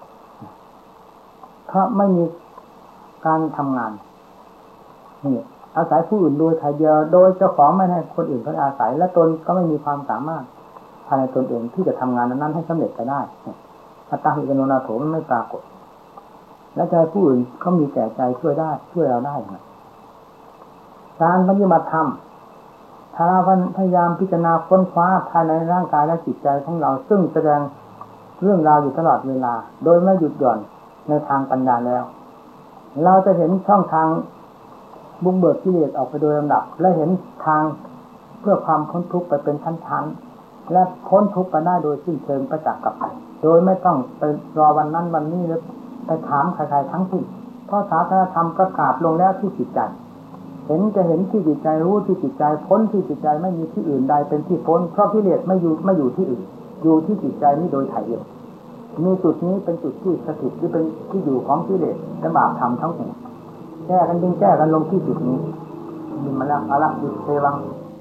ๆเพราะไม่มีการทำงานนี่อาศัยผู้อื่นโดยถ่ายเดียวโดยเจ้าของไม่ให้คนอื่นเขาอาศัยและตนก็ไม่มีความสามารถภายในตนเองที่จะทำงานนั้นให้สำเร็จไปได้อัตตาหิตโนนาโถมันไม่ปรากฏและใจผู้อื่นเขามีแก่ใจช่วยเราได้นะการปฏิบัติธรรมถ้าเราพยายามพิจารณาค้นคว้าภายในร่างกายและจิตใจของเราซึ่งแสดงเรื่องราวอยู่ตลอดเวลาโดยไม่หยุดหย่อนในทางปัญญาแล้วเราจะเห็นช่องทางบุกเบิกกิเลสออกไปโดยลำดับและเห็นทางเพื่อความพ้นทุกข์ไปเป็นชั้นๆและพ้นทุกข์ไปได้โดยสิ้นเชิงประจักษ์กับใจโดยไม่ต้องไปรอวันนั้นวันนี้แล้วไปถามใครๆทั้งสิ้นเพราะศาสนาธรรมประกาศลงแล้วที่จิตใจเห็นที่จิตใจรู้ที่จิตใจพ้นที่จิตใจไม่มีที่อื่นใดเป็นที่พ้นเพราะกิเลสไม่อยู่ที่อื่นอยู่ที่จิตใจนี้โดยถ่ายเดียวมีจุดนี้เป็นจุดที่สถิตที่เป็นที่อยู่ของกิเลสและบาปธรรมทั้งหมดแก้กันลงที่จุดนี้มีมาแล้วละยุเทวัง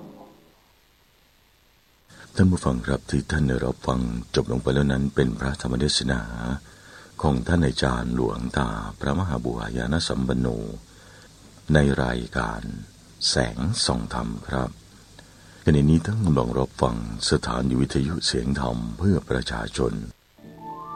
ท่านผู้ฟังครับที่ท่านได้รับฟังจบลงไปแล้วนั้นเป็นพระธรรมเทศนาของท่านอาจารย์หลวงตาพระมหาบุหายานสัมปันโนในรายการแสงส่องธรรมครับขณะนี้ท่านกำลังรับฟังสถานีวิทยุเสียงธรรมเพื่อประชาชน